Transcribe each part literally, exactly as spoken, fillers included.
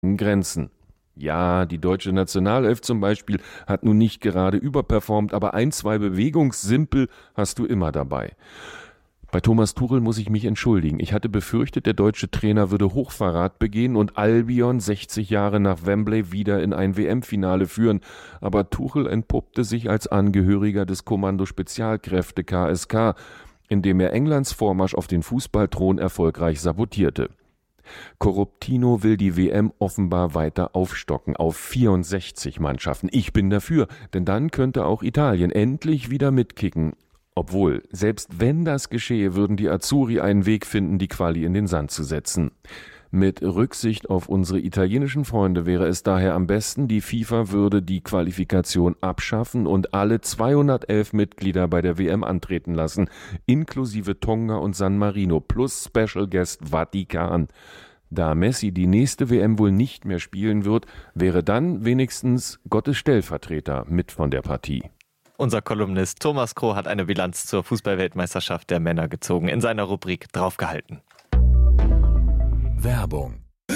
Grenzen. Ja, die deutsche Nationalelf zum Beispiel hat nun nicht gerade überperformt, aber ein, zwei Bewegungssimpel hast du immer dabei. Bei Thomas Tuchel muss ich mich entschuldigen. Ich hatte befürchtet, der deutsche Trainer würde Hochverrat begehen und Albion sechzig Jahre nach Wembley wieder in ein W M-Finale führen. Aber Tuchel entpuppte sich als Angehöriger des Kommando Spezialkräfte K S K, indem er Englands Vormarsch auf den Fußballthron erfolgreich sabotierte. Corruptino will die W M offenbar weiter aufstocken auf vierundsechzig Mannschaften. Ich bin dafür, denn dann könnte auch Italien endlich wieder mitkicken. Obwohl, selbst wenn das geschehe, würden die Azzurri einen Weg finden, die Quali in den Sand zu setzen. Mit Rücksicht auf unsere italienischen Freunde wäre es daher am besten, die FIFA würde die Qualifikation abschaffen und alle zweihundertelf Mitglieder bei der W M antreten lassen, inklusive Tonga und San Marino plus Special Guest Vatikan. Da Messi die nächste W M wohl nicht mehr spielen wird, wäre dann wenigstens Gottes Stellvertreter mit von der Partie. Unser Kolumnist Thomas Kroh hat eine Bilanz zur Fußballweltmeisterschaft der Männer gezogen in seiner Rubrik Draufgehalten. Werbung.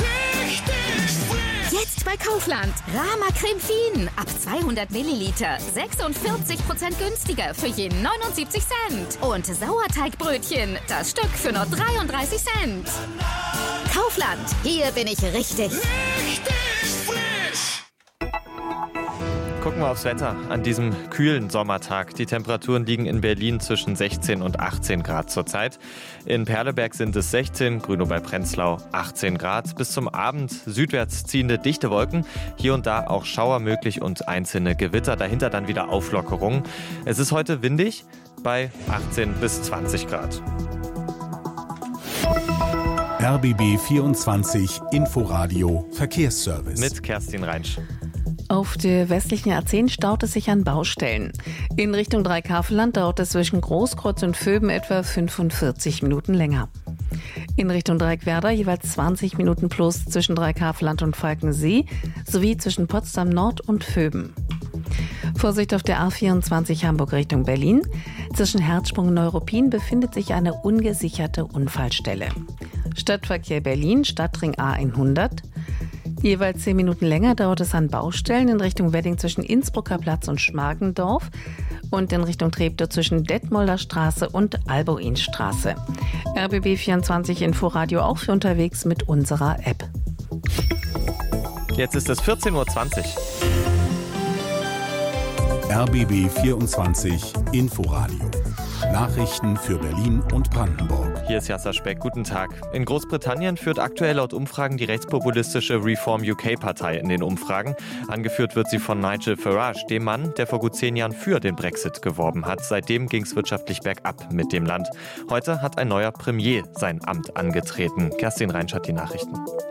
Jetzt bei Kaufland. Rama Creme Fien. Ab zweihundert Milliliter. sechsundvierzig Prozent günstiger für je neunundsiebzig Cent. Und Sauerteigbrötchen. Das Stück für nur dreiunddreißig Cent. Kaufland. Hier bin ich richtig. Richtig frisch. Gucken wir aufs Wetter an diesem kühlen Sommertag. Die Temperaturen liegen in Berlin zwischen sechzehn und achtzehn Grad zurzeit. In Perleberg sind es sechzehn, Grünow bei Prenzlau achtzehn Grad. Bis zum Abend südwärts ziehende dichte Wolken. Hier und da auch Schauer möglich und einzelne Gewitter. Dahinter dann wieder Auflockerungen. Es ist heute windig bei achtzehn bis zwanzig Grad. R B B vierundzwanzig Inforadio Verkehrsservice. Mit Kerstin Reinsch. Auf der westlichen A zehn staut es sich an Baustellen. In Richtung Dreieckhavelland dauert es zwischen Großkreuz und Vöben etwa fünfundvierzig Minuten länger. In Richtung Dreieckwerder jeweils zwanzig Minuten plus zwischen Dreieckhavelland und Falkensee sowie zwischen Potsdam Nord und Vöben. Vorsicht auf der A vierundzwanzig Hamburg Richtung Berlin. Zwischen Herzsprung und Neuruppin befindet sich eine ungesicherte Unfallstelle. Stadtverkehr Berlin, Stadtring A hundert. Jeweils zehn Minuten länger dauert es an Baustellen in Richtung Wedding zwischen Innsbrucker Platz und Schmargendorf und in Richtung Treptow zwischen Detmolder Straße und Alboinstraße. R B B vierundzwanzig Inforadio auch für unterwegs mit unserer App. Jetzt ist es vierzehn Uhr zwanzig. R B B vierundzwanzig Inforadio. Nachrichten für Berlin und Brandenburg. Hier ist Jasser Speck. Guten Tag. In Großbritannien führt aktuell laut Umfragen die rechtspopulistische Reform U K-Partei in den Umfragen. Angeführt wird sie von Nigel Farage, dem Mann, der vor gut zehn Jahren für den Brexit geworben hat. Seitdem ging es wirtschaftlich bergab mit dem Land. Heute hat ein neuer Premier sein Amt angetreten. Kerstin Reinsch hat die Nachrichten.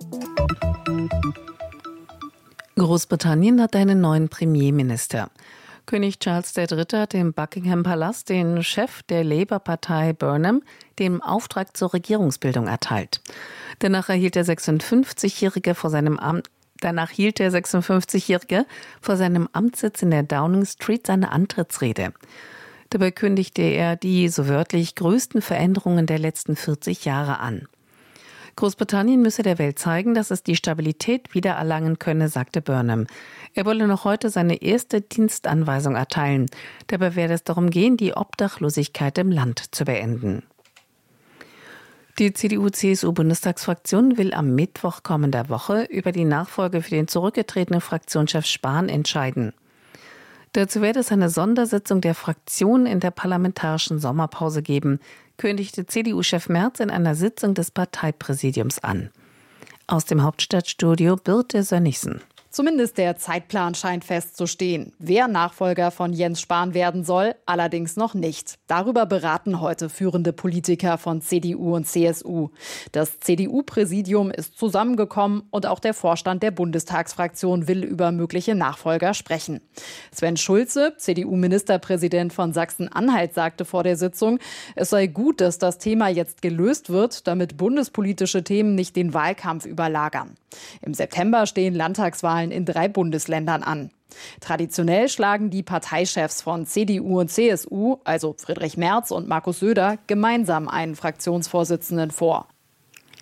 Großbritannien hat einen neuen Premierminister. König Charles der Dritte hat im Buckingham Palast den Chef der Labour-Partei Burnham den Auftrag zur Regierungsbildung erteilt. Danach erhielt der sechsundfünfzigjährige vor seinem Amt Danach hielt der sechsundfünfzigjährige vor seinem Amtssitz in der Downing Street seine Antrittsrede. Dabei kündigte er die, so wörtlich, größten Veränderungen der letzten vierzig Jahre an. Großbritannien müsse der Welt zeigen, dass es die Stabilität wiedererlangen könne, sagte Burnham. Er wolle noch heute seine erste Dienstanweisung erteilen. Dabei werde es darum gehen, die Obdachlosigkeit im Land zu beenden. Die C D U-C S U-Bundestagsfraktion will am Mittwoch kommender Woche über die Nachfolge für den zurückgetretenen Fraktionschef Spahn entscheiden. Dazu werde es eine Sondersitzung der Fraktion in der parlamentarischen Sommerpause geben, kündigte C D U-Chef Merz in einer Sitzung des Parteipräsidiums an. Aus dem Hauptstadtstudio Birte Sönnigsen. Zumindest der Zeitplan scheint festzustehen. Wer Nachfolger von Jens Spahn werden soll, allerdings noch nicht. Darüber beraten heute führende Politiker von C D U und C S U. Das C D U-Präsidium ist zusammengekommen und auch der Vorstand der Bundestagsfraktion will über mögliche Nachfolger sprechen. Sven Schulze, C D U-Ministerpräsident von Sachsen-Anhalt, sagte vor der Sitzung, es sei gut, dass das Thema jetzt gelöst wird, damit bundespolitische Themen nicht den Wahlkampf überlagern. Im September stehen Landtagswahlen in drei Bundesländern an. Traditionell schlagen die Parteichefs von C D U und C S U, also Friedrich Merz und Markus Söder, gemeinsam einen Fraktionsvorsitzenden vor.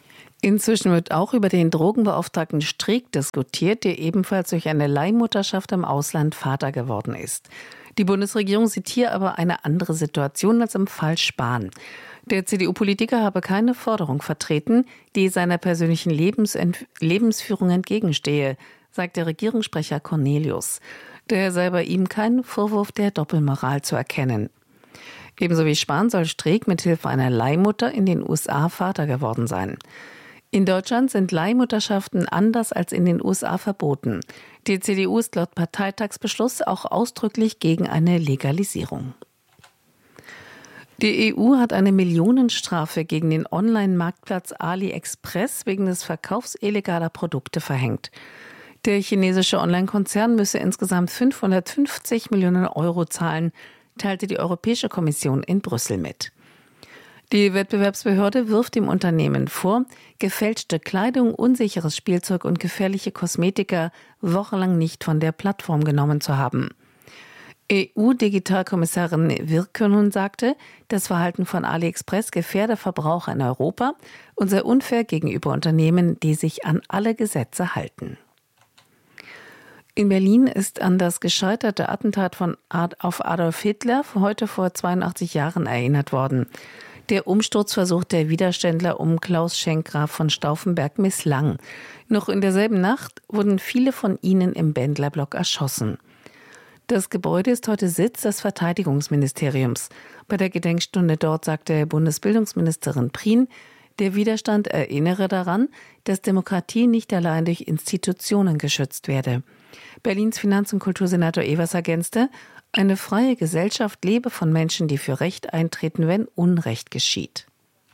Inzwischen wird auch über den Drogenbeauftragten Streeck diskutiert, der ebenfalls durch eine Leihmutterschaft im Ausland Vater geworden ist. Die Bundesregierung sieht hier aber eine andere Situation als im Fall Spahn. Der C D U-Politiker habe keine Forderung vertreten, die seiner persönlichen Lebensent- Lebensführung entgegenstehe, sagt der Regierungssprecher Cornelius. Daher sei bei ihm kein Vorwurf der Doppelmoral zu erkennen. Ebenso wie Spahn soll Streeck mithilfe einer Leihmutter in den U S A Vater geworden sein. In Deutschland sind Leihmutterschaften anders als in den U S A verboten. Die C D U ist laut Parteitagsbeschluss auch ausdrücklich gegen eine Legalisierung. Die E U hat eine Millionenstrafe gegen den Online-Marktplatz AliExpress wegen des Verkaufs illegaler Produkte verhängt. Der chinesische Online-Konzern müsse insgesamt fünfhundertfünfzig Millionen Euro zahlen, teilte die Europäische Kommission in Brüssel mit. Die Wettbewerbsbehörde wirft dem Unternehmen vor, gefälschte Kleidung, unsicheres Spielzeug und gefährliche Kosmetika wochenlang nicht von der Plattform genommen zu haben. E U-Digitalkommissarin Virkkunen sagte, das Verhalten von AliExpress gefährde Verbraucher in Europa und sei unfair gegenüber Unternehmen, die sich an alle Gesetze halten. In Berlin ist an das gescheiterte Attentat von Ad- auf Adolf Hitler heute vor zweiundachtzig Jahren erinnert worden. Der Umsturzversuch der Widerständler um Klaus Schenk Graf von Stauffenberg misslang. Noch in derselben Nacht wurden viele von ihnen im Bendlerblock erschossen. Das Gebäude ist heute Sitz des Verteidigungsministeriums. Bei der Gedenkstunde dort sagte Bundesbildungsministerin Prien, der Widerstand erinnere daran, dass Demokratie nicht allein durch Institutionen geschützt werde. Berlins Finanz- und Kultursenator Evers ergänzte, eine freie Gesellschaft lebe von Menschen, die für Recht eintreten, wenn Unrecht geschieht.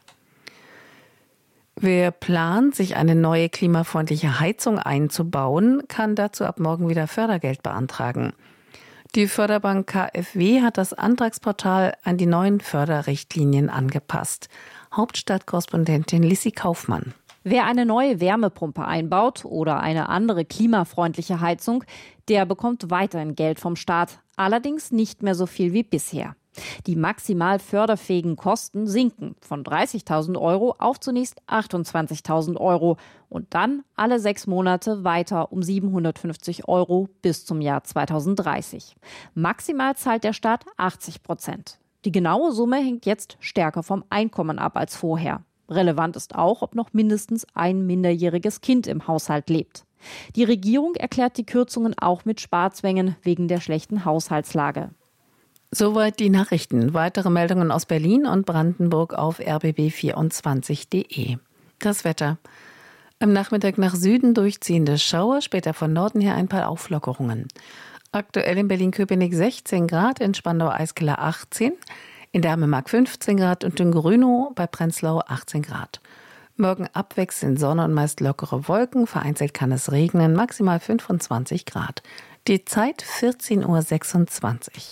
Wer plant, sich eine neue klimafreundliche Heizung einzubauen, kann dazu ab morgen wieder Fördergeld beantragen. Die Förderbank K f W hat das Antragsportal an die neuen Förderrichtlinien angepasst. Hauptstadtkorrespondentin Lissi Kaufmann. Wer eine neue Wärmepumpe einbaut oder eine andere klimafreundliche Heizung, der bekommt weiterhin Geld vom Staat, allerdings nicht mehr so viel wie bisher. Die maximal förderfähigen Kosten sinken von dreißigtausend Euro auf zunächst achtundzwanzigtausend Euro und dann alle sechs Monate weiter um siebenhundertfünfzig Euro bis zum Jahr zweitausenddreißig. Maximal zahlt der Staat achtzig Prozent. Die genaue Summe hängt jetzt stärker vom Einkommen ab als vorher. Relevant ist auch, ob noch mindestens ein minderjähriges Kind im Haushalt lebt. Die Regierung erklärt die Kürzungen auch mit Sparzwängen wegen der schlechten Haushaltslage. Soweit die Nachrichten. Weitere Meldungen aus Berlin und Brandenburg auf r b b vierundzwanzig punkt d e. Das Wetter. Am Nachmittag nach Süden durchziehende Schauer, später von Norden her ein paar Auflockerungen. Aktuell in Berlin-Köpenick sechzehn Grad, in Spandau-Eiskeller achtzehn, in Dänemark fünfzehn Grad und in Grünow bei Prenzlau achtzehn Grad. Morgen abwechselnd Sonne und meist lockere Wolken, vereinzelt kann es regnen, maximal fünfundzwanzig Grad. Die Zeit vierzehn Uhr sechsundzwanzig.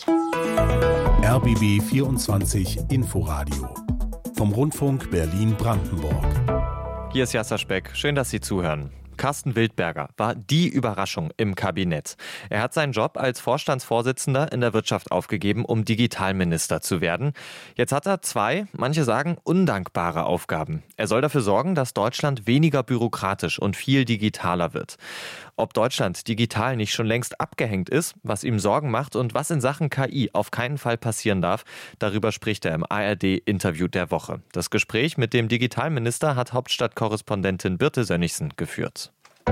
R B B vierundzwanzig Inforadio vom Rundfunk Berlin-Brandenburg. Hier ist Jasser Speck. Schön, dass Sie zuhören. Carsten Wildberger war die Überraschung im Kabinett. Er hat seinen Job als Vorstandsvorsitzender in der Wirtschaft aufgegeben, um Digitalminister zu werden. Jetzt hat er zwei, manche sagen undankbare Aufgaben. Er soll dafür sorgen, dass Deutschland weniger bürokratisch und viel digitaler wird. Ob Deutschland digital nicht schon längst abgehängt ist, was ihm Sorgen macht und was in Sachen K I auf keinen Fall passieren darf, darüber spricht er im A R D-Interview der Woche. Das Gespräch mit dem Digitalminister hat Hauptstadtkorrespondentin Birte Sönnigsen geführt.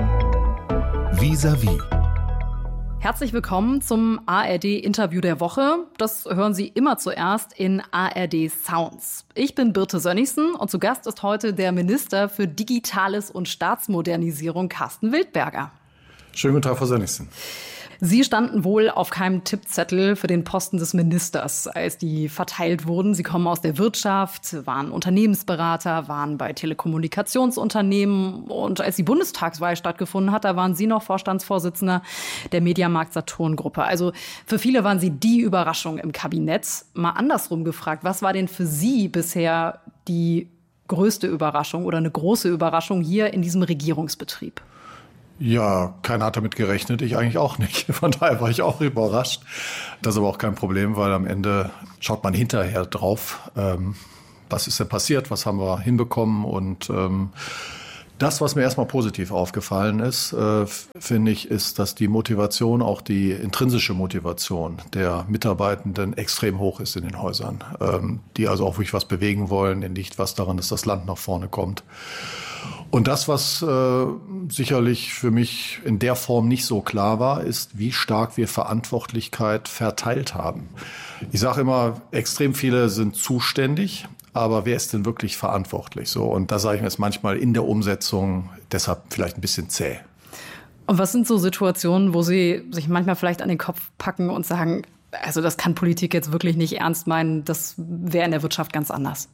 Vis-à-vis. Herzlich willkommen zum A R D-Interview der Woche. Das hören Sie immer zuerst in A R D Sounds. Ich bin Birte Sönnigsen und zu Gast ist heute der Minister für Digitales und Staatsmodernisierung, Carsten Wildberger. Schönen guten Tag, Frau Sönnigsen. Sie standen wohl auf keinem Tippzettel für den Posten des Ministers, als die verteilt wurden. Sie kommen aus der Wirtschaft, waren Unternehmensberater, waren bei Telekommunikationsunternehmen. Und als die Bundestagswahl stattgefunden hat, da waren Sie noch Vorstandsvorsitzender der Mediamarkt-Saturn-Gruppe. Also für viele waren Sie die Überraschung im Kabinett. Mal andersrum gefragt, was war denn für Sie bisher die größte Überraschung oder eine große Überraschung hier in diesem Regierungsbetrieb? Ja, keiner hat damit gerechnet, ich eigentlich auch nicht. Von daher war ich auch überrascht. Das ist aber auch kein Problem, weil am Ende schaut man hinterher drauf, ähm, was ist denn passiert, was haben wir hinbekommen. Und ähm, Das, was mir erstmal positiv aufgefallen ist, äh, finde ich, ist, dass die Motivation, auch die intrinsische Motivation der Mitarbeitenden extrem hoch ist in den Häusern. Ähm, die also auch wirklich was bewegen wollen, denen liegt was daran, dass das Land nach vorne kommt. Und das, was äh, sicherlich für mich in der Form nicht so klar war, ist, wie stark wir Verantwortlichkeit verteilt haben. Ich sage immer, extrem viele sind zuständig. Aber wer ist denn wirklich verantwortlich? So, und da sage ich mir jetzt manchmal in der Umsetzung deshalb vielleicht ein bisschen zäh. Und was sind so Situationen, wo Sie sich manchmal vielleicht an den Kopf packen und sagen, also das kann Politik jetzt wirklich nicht ernst meinen, das wäre in der Wirtschaft ganz anders?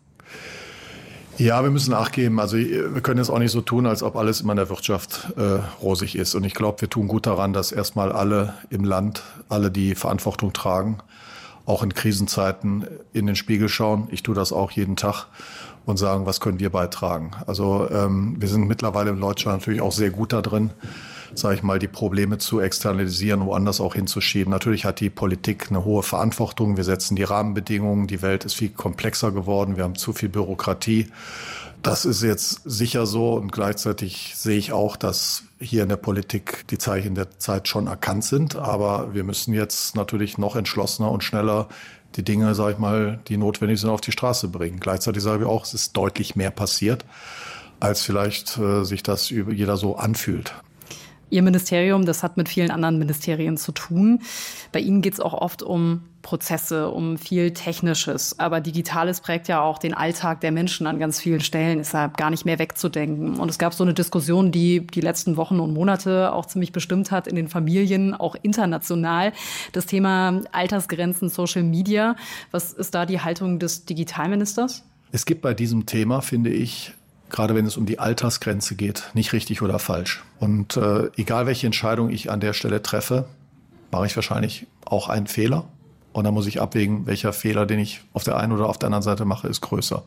Ja, wir müssen nachgeben. Also wir können jetzt auch nicht so tun, als ob alles immer in der Wirtschaft äh, rosig ist. Und ich glaube, wir tun gut daran, dass erstmal alle im Land, alle die Verantwortung tragen, auch in Krisenzeiten in den Spiegel schauen. Ich tue das auch jeden Tag und sagen, was können wir beitragen. Also ähm, wir sind mittlerweile in Deutschland natürlich auch sehr gut da drin, sage ich mal, die Probleme zu externalisieren, woanders auch hinzuschieben. Natürlich hat die Politik eine hohe Verantwortung. Wir setzen die Rahmenbedingungen. Die Welt ist viel komplexer geworden. Wir haben zu viel Bürokratie. Das ist jetzt sicher so und gleichzeitig sehe ich auch, dass hier in der Politik die Zeichen der Zeit schon erkannt sind. Aber wir müssen jetzt natürlich noch entschlossener und schneller die Dinge, sage ich mal, die notwendig sind, auf die Straße bringen. Gleichzeitig sage ich auch, es ist deutlich mehr passiert, als vielleicht äh, sich das über jeder so anfühlt. Ihr Ministerium, das hat mit vielen anderen Ministerien zu tun. Bei Ihnen geht es auch oft um Prozesse, um viel Technisches. Aber Digitales prägt ja auch den Alltag der Menschen an ganz vielen Stellen, ist ja gar nicht mehr wegzudenken. Und es gab so eine Diskussion, die die letzten Wochen und Monate auch ziemlich bestimmt hat in den Familien, auch international. Das Thema Altersgrenzen, Social Media. Was ist da die Haltung des Digitalministers? Es gibt bei diesem Thema, finde ich, gerade wenn es um die Altersgrenze geht, nicht richtig oder falsch. Und äh, egal welche Entscheidung ich an der Stelle treffe, mache ich wahrscheinlich auch einen Fehler. Und dann muss ich abwägen, welcher Fehler, den ich auf der einen oder auf der anderen Seite mache, ist größer.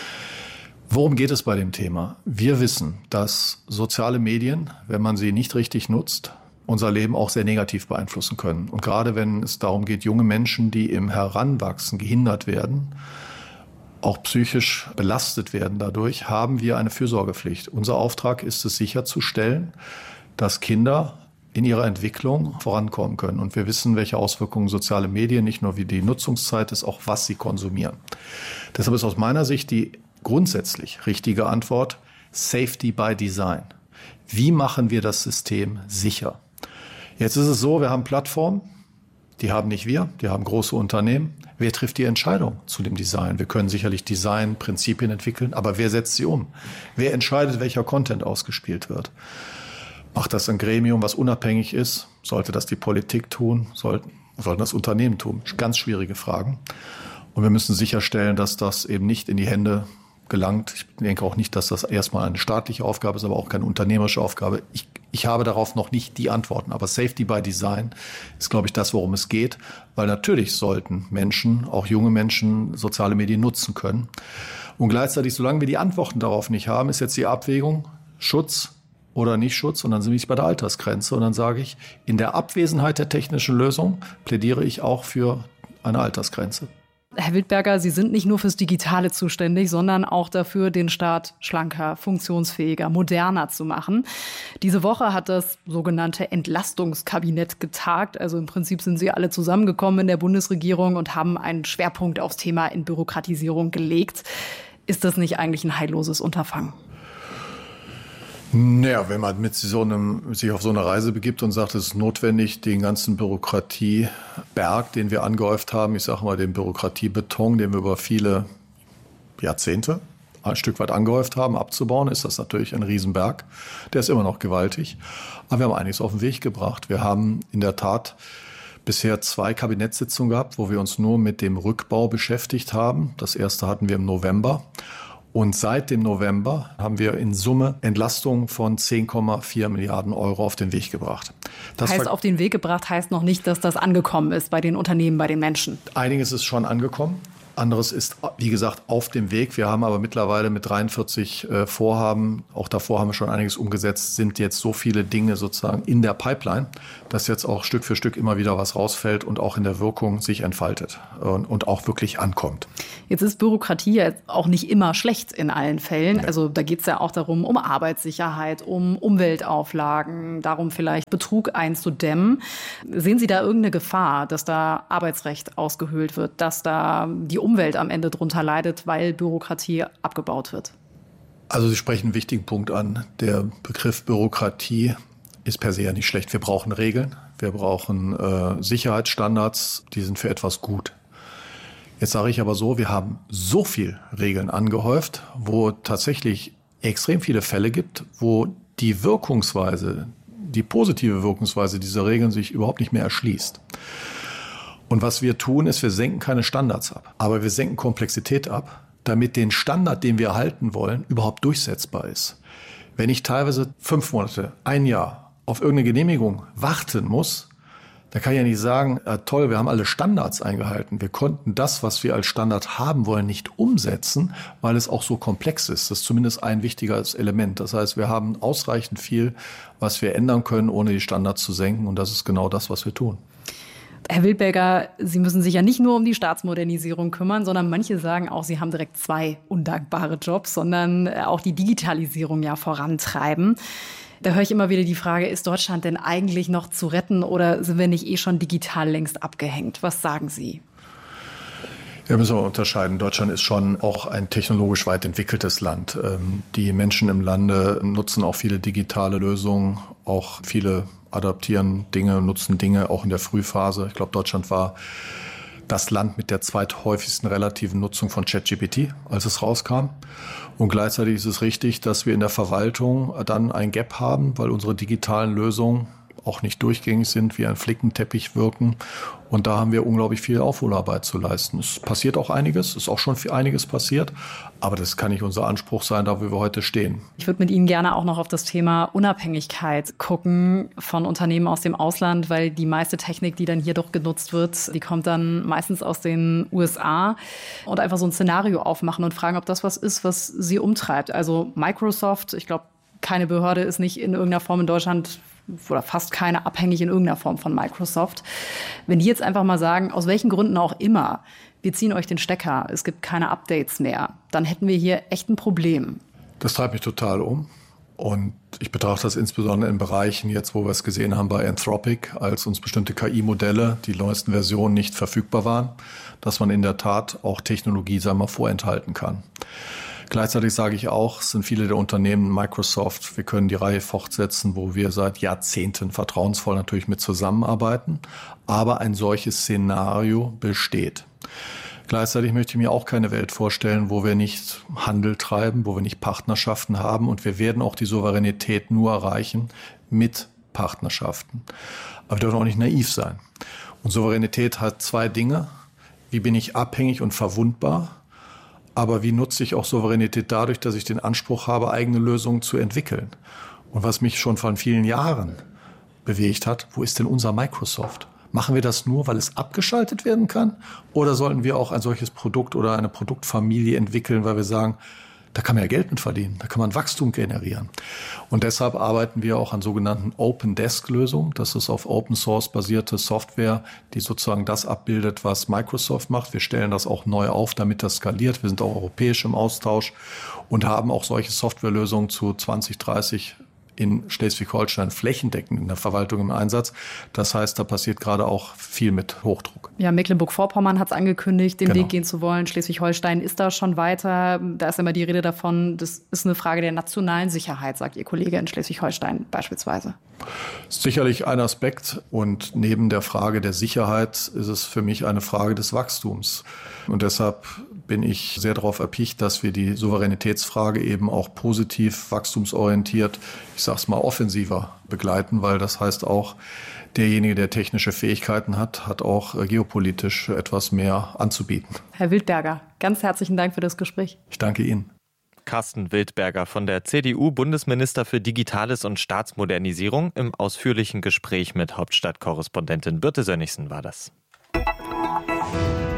Worum geht es bei dem Thema? Wir wissen, dass soziale Medien, wenn man sie nicht richtig nutzt, unser Leben auch sehr negativ beeinflussen können. Und gerade wenn es darum geht, junge Menschen, die im Heranwachsen gehindert werden, auch psychisch belastet werden dadurch, haben wir eine Fürsorgepflicht. Unser Auftrag ist es, sicherzustellen, dass Kinder in ihrer Entwicklung vorankommen können. Und wir wissen, welche Auswirkungen soziale Medien, nicht nur wie die Nutzungszeit ist, auch was sie konsumieren. Deshalb ist aus meiner Sicht die grundsätzlich richtige Antwort Safety by Design. Wie machen wir das System sicher? Jetzt ist es so, wir haben Plattformen, die haben nicht wir, die haben große Unternehmen. Wer trifft die Entscheidung zu dem Design? Wir können sicherlich Designprinzipien entwickeln, aber wer setzt sie um? Wer entscheidet, welcher Content ausgespielt wird? Macht das ein Gremium, was unabhängig ist? Sollte das die Politik tun? Sollten, sollten das Unternehmen tun? Ganz schwierige Fragen. Und wir müssen sicherstellen, dass das eben nicht in die Hände gelangt. Ich denke auch nicht, dass das erstmal eine staatliche Aufgabe ist, aber auch keine unternehmerische Aufgabe. Ich, ich habe darauf noch nicht die Antworten. Aber Safety by Design ist, glaube ich, das, worum es geht. Weil natürlich sollten Menschen, auch junge Menschen, soziale Medien nutzen können. Und gleichzeitig, solange wir die Antworten darauf nicht haben, ist jetzt die Abwägung Schutz oder nicht Schutz. Und dann sind wir bei der Altersgrenze. Und dann sage ich, in der Abwesenheit der technischen Lösung plädiere ich auch für eine Altersgrenze. Herr Wildberger, Sie sind nicht nur fürs Digitale zuständig, sondern auch dafür, den Staat schlanker, funktionsfähiger, moderner zu machen. Diese Woche hat das sogenannte Entlastungskabinett getagt. Also im Prinzip sind Sie alle zusammengekommen in der Bundesregierung und haben einen Schwerpunkt aufs Thema Entbürokratisierung gelegt. Ist das nicht eigentlich ein heilloses Unterfangen? Naja, wenn man mit so einem, sich auf so eine Reise begibt und sagt, es ist notwendig, den ganzen Bürokratieberg, den wir angehäuft haben, ich sage mal den Bürokratiebeton, den wir über viele Jahrzehnte ein Stück weit angehäuft haben, abzubauen, ist das natürlich ein Riesenberg. Der ist immer noch gewaltig. Aber wir haben einiges auf den Weg gebracht. Wir haben in der Tat bisher zwei Kabinettssitzungen gehabt, wo wir uns nur mit dem Rückbau beschäftigt haben. Das erste hatten wir im November. Und seit dem November haben wir in Summe Entlastungen von zehn Komma vier Milliarden Euro auf den Weg gebracht. Das heißt, auf den Weg gebracht heißt noch nicht, dass das angekommen ist bei den Unternehmen, bei den Menschen. Einiges ist schon angekommen, Anderes ist, wie gesagt, auf dem Weg. Wir haben aber mittlerweile mit dreiundvierzig äh, Vorhaben, auch davor haben wir schon einiges umgesetzt, sind jetzt so viele Dinge sozusagen in der Pipeline, dass jetzt auch Stück für Stück immer wieder was rausfällt und auch in der Wirkung sich entfaltet und, und auch wirklich ankommt. Jetzt ist Bürokratie ja auch nicht immer schlecht in allen Fällen. Also da geht es ja auch darum, um Arbeitssicherheit, um Umweltauflagen, darum vielleicht Betrug einzudämmen. Sehen Sie da irgendeine Gefahr, dass da Arbeitsrecht ausgehöhlt wird, dass da die Umwelt am Ende drunter leidet, weil Bürokratie abgebaut wird? Also Sie sprechen einen wichtigen Punkt an. Der Begriff Bürokratie ist per se ja nicht schlecht. Wir brauchen Regeln, wir brauchen äh, Sicherheitsstandards, die sind für etwas gut. Jetzt sage ich aber so, wir haben so viel Regeln angehäuft, wo tatsächlich extrem viele Fälle gibt, wo die Wirkungsweise, die positive Wirkungsweise dieser Regeln sich überhaupt nicht mehr erschließt. Und was wir tun, ist, wir senken keine Standards ab, aber wir senken Komplexität ab, damit den Standard, den wir halten wollen, überhaupt durchsetzbar ist. Wenn ich teilweise fünf Monate, ein Jahr auf irgendeine Genehmigung warten muss, da kann ich ja nicht sagen, äh, toll, wir haben alle Standards eingehalten. Wir konnten das, was wir als Standard haben wollen, nicht umsetzen, weil es auch so komplex ist. Das ist zumindest ein wichtiges Element. Das heißt, wir haben ausreichend viel, was wir ändern können, ohne die Standards zu senken. Und das ist genau das, was wir tun. Herr Wildberger, Sie müssen sich ja nicht nur um die Staatsmodernisierung kümmern, sondern manche sagen auch, Sie haben direkt zwei undankbare Jobs, sondern auch die Digitalisierung ja vorantreiben. Da höre ich immer wieder die Frage, ist Deutschland denn eigentlich noch zu retten oder sind wir nicht eh schon digital längst abgehängt? Was sagen Sie? Ja, müssen wir unterscheiden. Deutschland ist schon auch ein technologisch weit entwickeltes Land. Die Menschen im Lande nutzen auch viele digitale Lösungen, auch viele adaptieren Dinge, nutzen Dinge auch in der Frühphase. Ich glaube, Deutschland war das Land mit der zweithäufigsten relativen Nutzung von ChatGPT, als es rauskam. Und gleichzeitig ist es richtig, dass wir in der Verwaltung dann ein Gap haben, weil unsere digitalen Lösungen auch nicht durchgängig sind, wie ein Flickenteppich wirken. Und da haben wir unglaublich viel Aufholarbeit zu leisten. Es passiert auch einiges, es ist auch schon viel einiges passiert. Aber das kann nicht unser Anspruch sein, da wo wir heute stehen. Ich würde mit Ihnen gerne auch noch auf das Thema Unabhängigkeit gucken von Unternehmen aus dem Ausland, weil die meiste Technik, die dann hier doch genutzt wird, die kommt dann meistens aus den U S A. Und einfach so ein Szenario aufmachen und fragen, ob das was ist, was Sie umtreibt. Also Microsoft, ich glaube, keine Behörde ist nicht in irgendeiner Form in Deutschland oder fast keine abhängig in irgendeiner Form von Microsoft. Wenn die jetzt einfach mal sagen, aus welchen Gründen auch immer, wir ziehen euch den Stecker, es gibt keine Updates mehr, dann hätten wir hier echt ein Problem. Das treibt mich total um. Und ich betrachte das insbesondere in Bereichen jetzt, wo wir es gesehen haben bei Anthropic, als uns bestimmte K I-Modelle, die neuesten Versionen nicht verfügbar waren, dass man in der Tat auch Technologie, sagen wir mal, vorenthalten kann. Gleichzeitig sage ich auch, es sind viele der Unternehmen, Microsoft, wir können die Reihe fortsetzen, wo wir seit Jahrzehnten vertrauensvoll natürlich mit zusammenarbeiten, aber ein solches Szenario besteht. Gleichzeitig möchte ich mir auch keine Welt vorstellen, wo wir nicht Handel treiben, wo wir nicht Partnerschaften haben, und wir werden auch die Souveränität nur erreichen mit Partnerschaften. Aber wir dürfen auch nicht naiv sein. Und Souveränität hat zwei Dinge. Wie bin ich abhängig und verwundbar? Aber wie nutze ich auch Souveränität dadurch, dass ich den Anspruch habe, eigene Lösungen zu entwickeln? Und was mich schon vor vielen Jahren bewegt hat, wo ist denn unser Microsoft? Machen wir das nur, weil es abgeschaltet werden kann? Oder sollten wir auch ein solches Produkt oder eine Produktfamilie entwickeln, weil wir sagen, da kann man ja Geld mit verdienen, da kann man Wachstum generieren. Und deshalb arbeiten wir auch an sogenannten Open Desk Lösungen. Das ist auf Open Source basierte Software, die sozusagen das abbildet, was Microsoft macht. Wir stellen das auch neu auf, damit das skaliert. Wir sind auch europäisch im Austausch und haben auch solche Softwarelösungen zu zwanzig, dreißig in Schleswig-Holstein flächendeckend in der Verwaltung im Einsatz. Das heißt, da passiert gerade auch viel mit Hochdruck. Ja, Mecklenburg-Vorpommern hat es angekündigt, den genau. Weg gehen zu wollen. Schleswig-Holstein ist da schon weiter. Da ist immer die Rede davon, das ist eine Frage der nationalen Sicherheit, sagt Ihr Kollege in Schleswig-Holstein beispielsweise. Sicherlich ein Aspekt. Und neben der Frage der Sicherheit ist es für mich eine Frage des Wachstums. Und deshalb bin ich sehr darauf erpicht, dass wir die Souveränitätsfrage eben auch positiv, wachstumsorientiert, ich sage es mal offensiver begleiten, weil das heißt auch, derjenige, der technische Fähigkeiten hat, hat auch geopolitisch etwas mehr anzubieten. Herr Wildberger, ganz herzlichen Dank für das Gespräch. Ich danke Ihnen. Carsten Wildberger von der C D U, Bundesminister für Digitales und Staatsmodernisierung. Im ausführlichen Gespräch mit Hauptstadtkorrespondentin Birte Sönnigsen war das.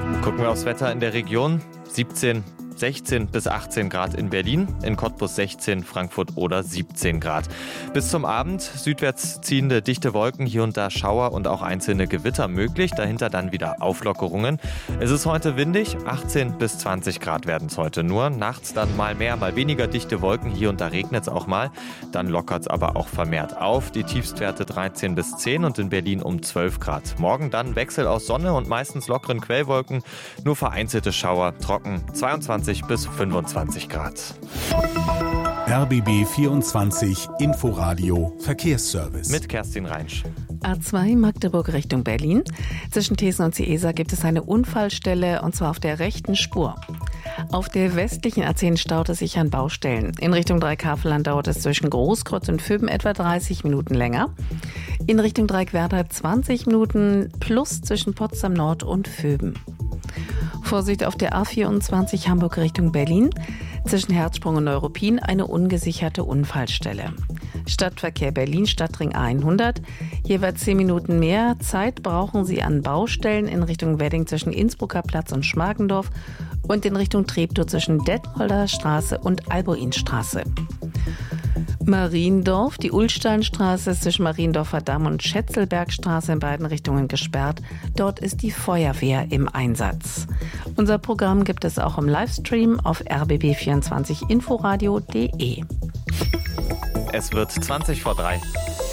Gucken wir aufs Wetter in der Region. siebzehn, sechzehn bis achtzehn Grad in Berlin, in Cottbus sechzehn, Frankfurt oder siebzehn Grad. Bis zum Abend südwärts ziehende dichte Wolken, hier und da Schauer und auch einzelne Gewitter möglich. Dahinter dann wieder Auflockerungen. Es ist heute windig, achtzehn bis zwanzig Grad werden es heute nur. Nachts dann mal mehr, mal weniger dichte Wolken, hier und da regnet es auch mal. Dann lockert es aber auch vermehrt auf. Die Tiefstwerte dreizehn bis zehn und in Berlin um zwölf Grad. Morgen dann Wechsel aus Sonne und meistens lockeren Quellwolken. Nur vereinzelte Schauer, trocken zweiundzwanzig bis fünfundzwanzig Grad. R B B vierundzwanzig Inforadio Verkehrsservice. Mit Kerstin Reinsch. A zwei Magdeburg Richtung Berlin. Zwischen Thesen und Ciesa gibt es eine Unfallstelle, und zwar auf der rechten Spur. Auf der westlichen A zehn staut es sich an Baustellen. In Richtung Dreieckhavelland dauert es zwischen Großkreuz und Vöben etwa dreißig Minuten länger. In Richtung Dreieckwerder zwanzig Minuten plus zwischen Potsdam Nord und Vöben. Vorsicht auf der A vierundzwanzig Hamburg Richtung Berlin. Zwischen Herzsprung und Neuruppin eine ungesicherte Unfallstelle. Stadtverkehr Berlin, Stadtring hundert. Jeweils zehn Minuten mehr Zeit brauchen Sie an Baustellen in Richtung Wedding zwischen Innsbrucker Platz und Schmargendorf und in Richtung Treptow zwischen Detmolder Straße und Alboinstraße. Mariendorf, die Ullsteinstraße ist zwischen Mariendorfer Damm und Schätzelbergstraße in beiden Richtungen gesperrt. Dort ist die Feuerwehr im Einsatz. Unser Programm gibt es auch im Livestream auf r b b vierundzwanzig inforadio punkt de. Es wird zwanzig vor drei.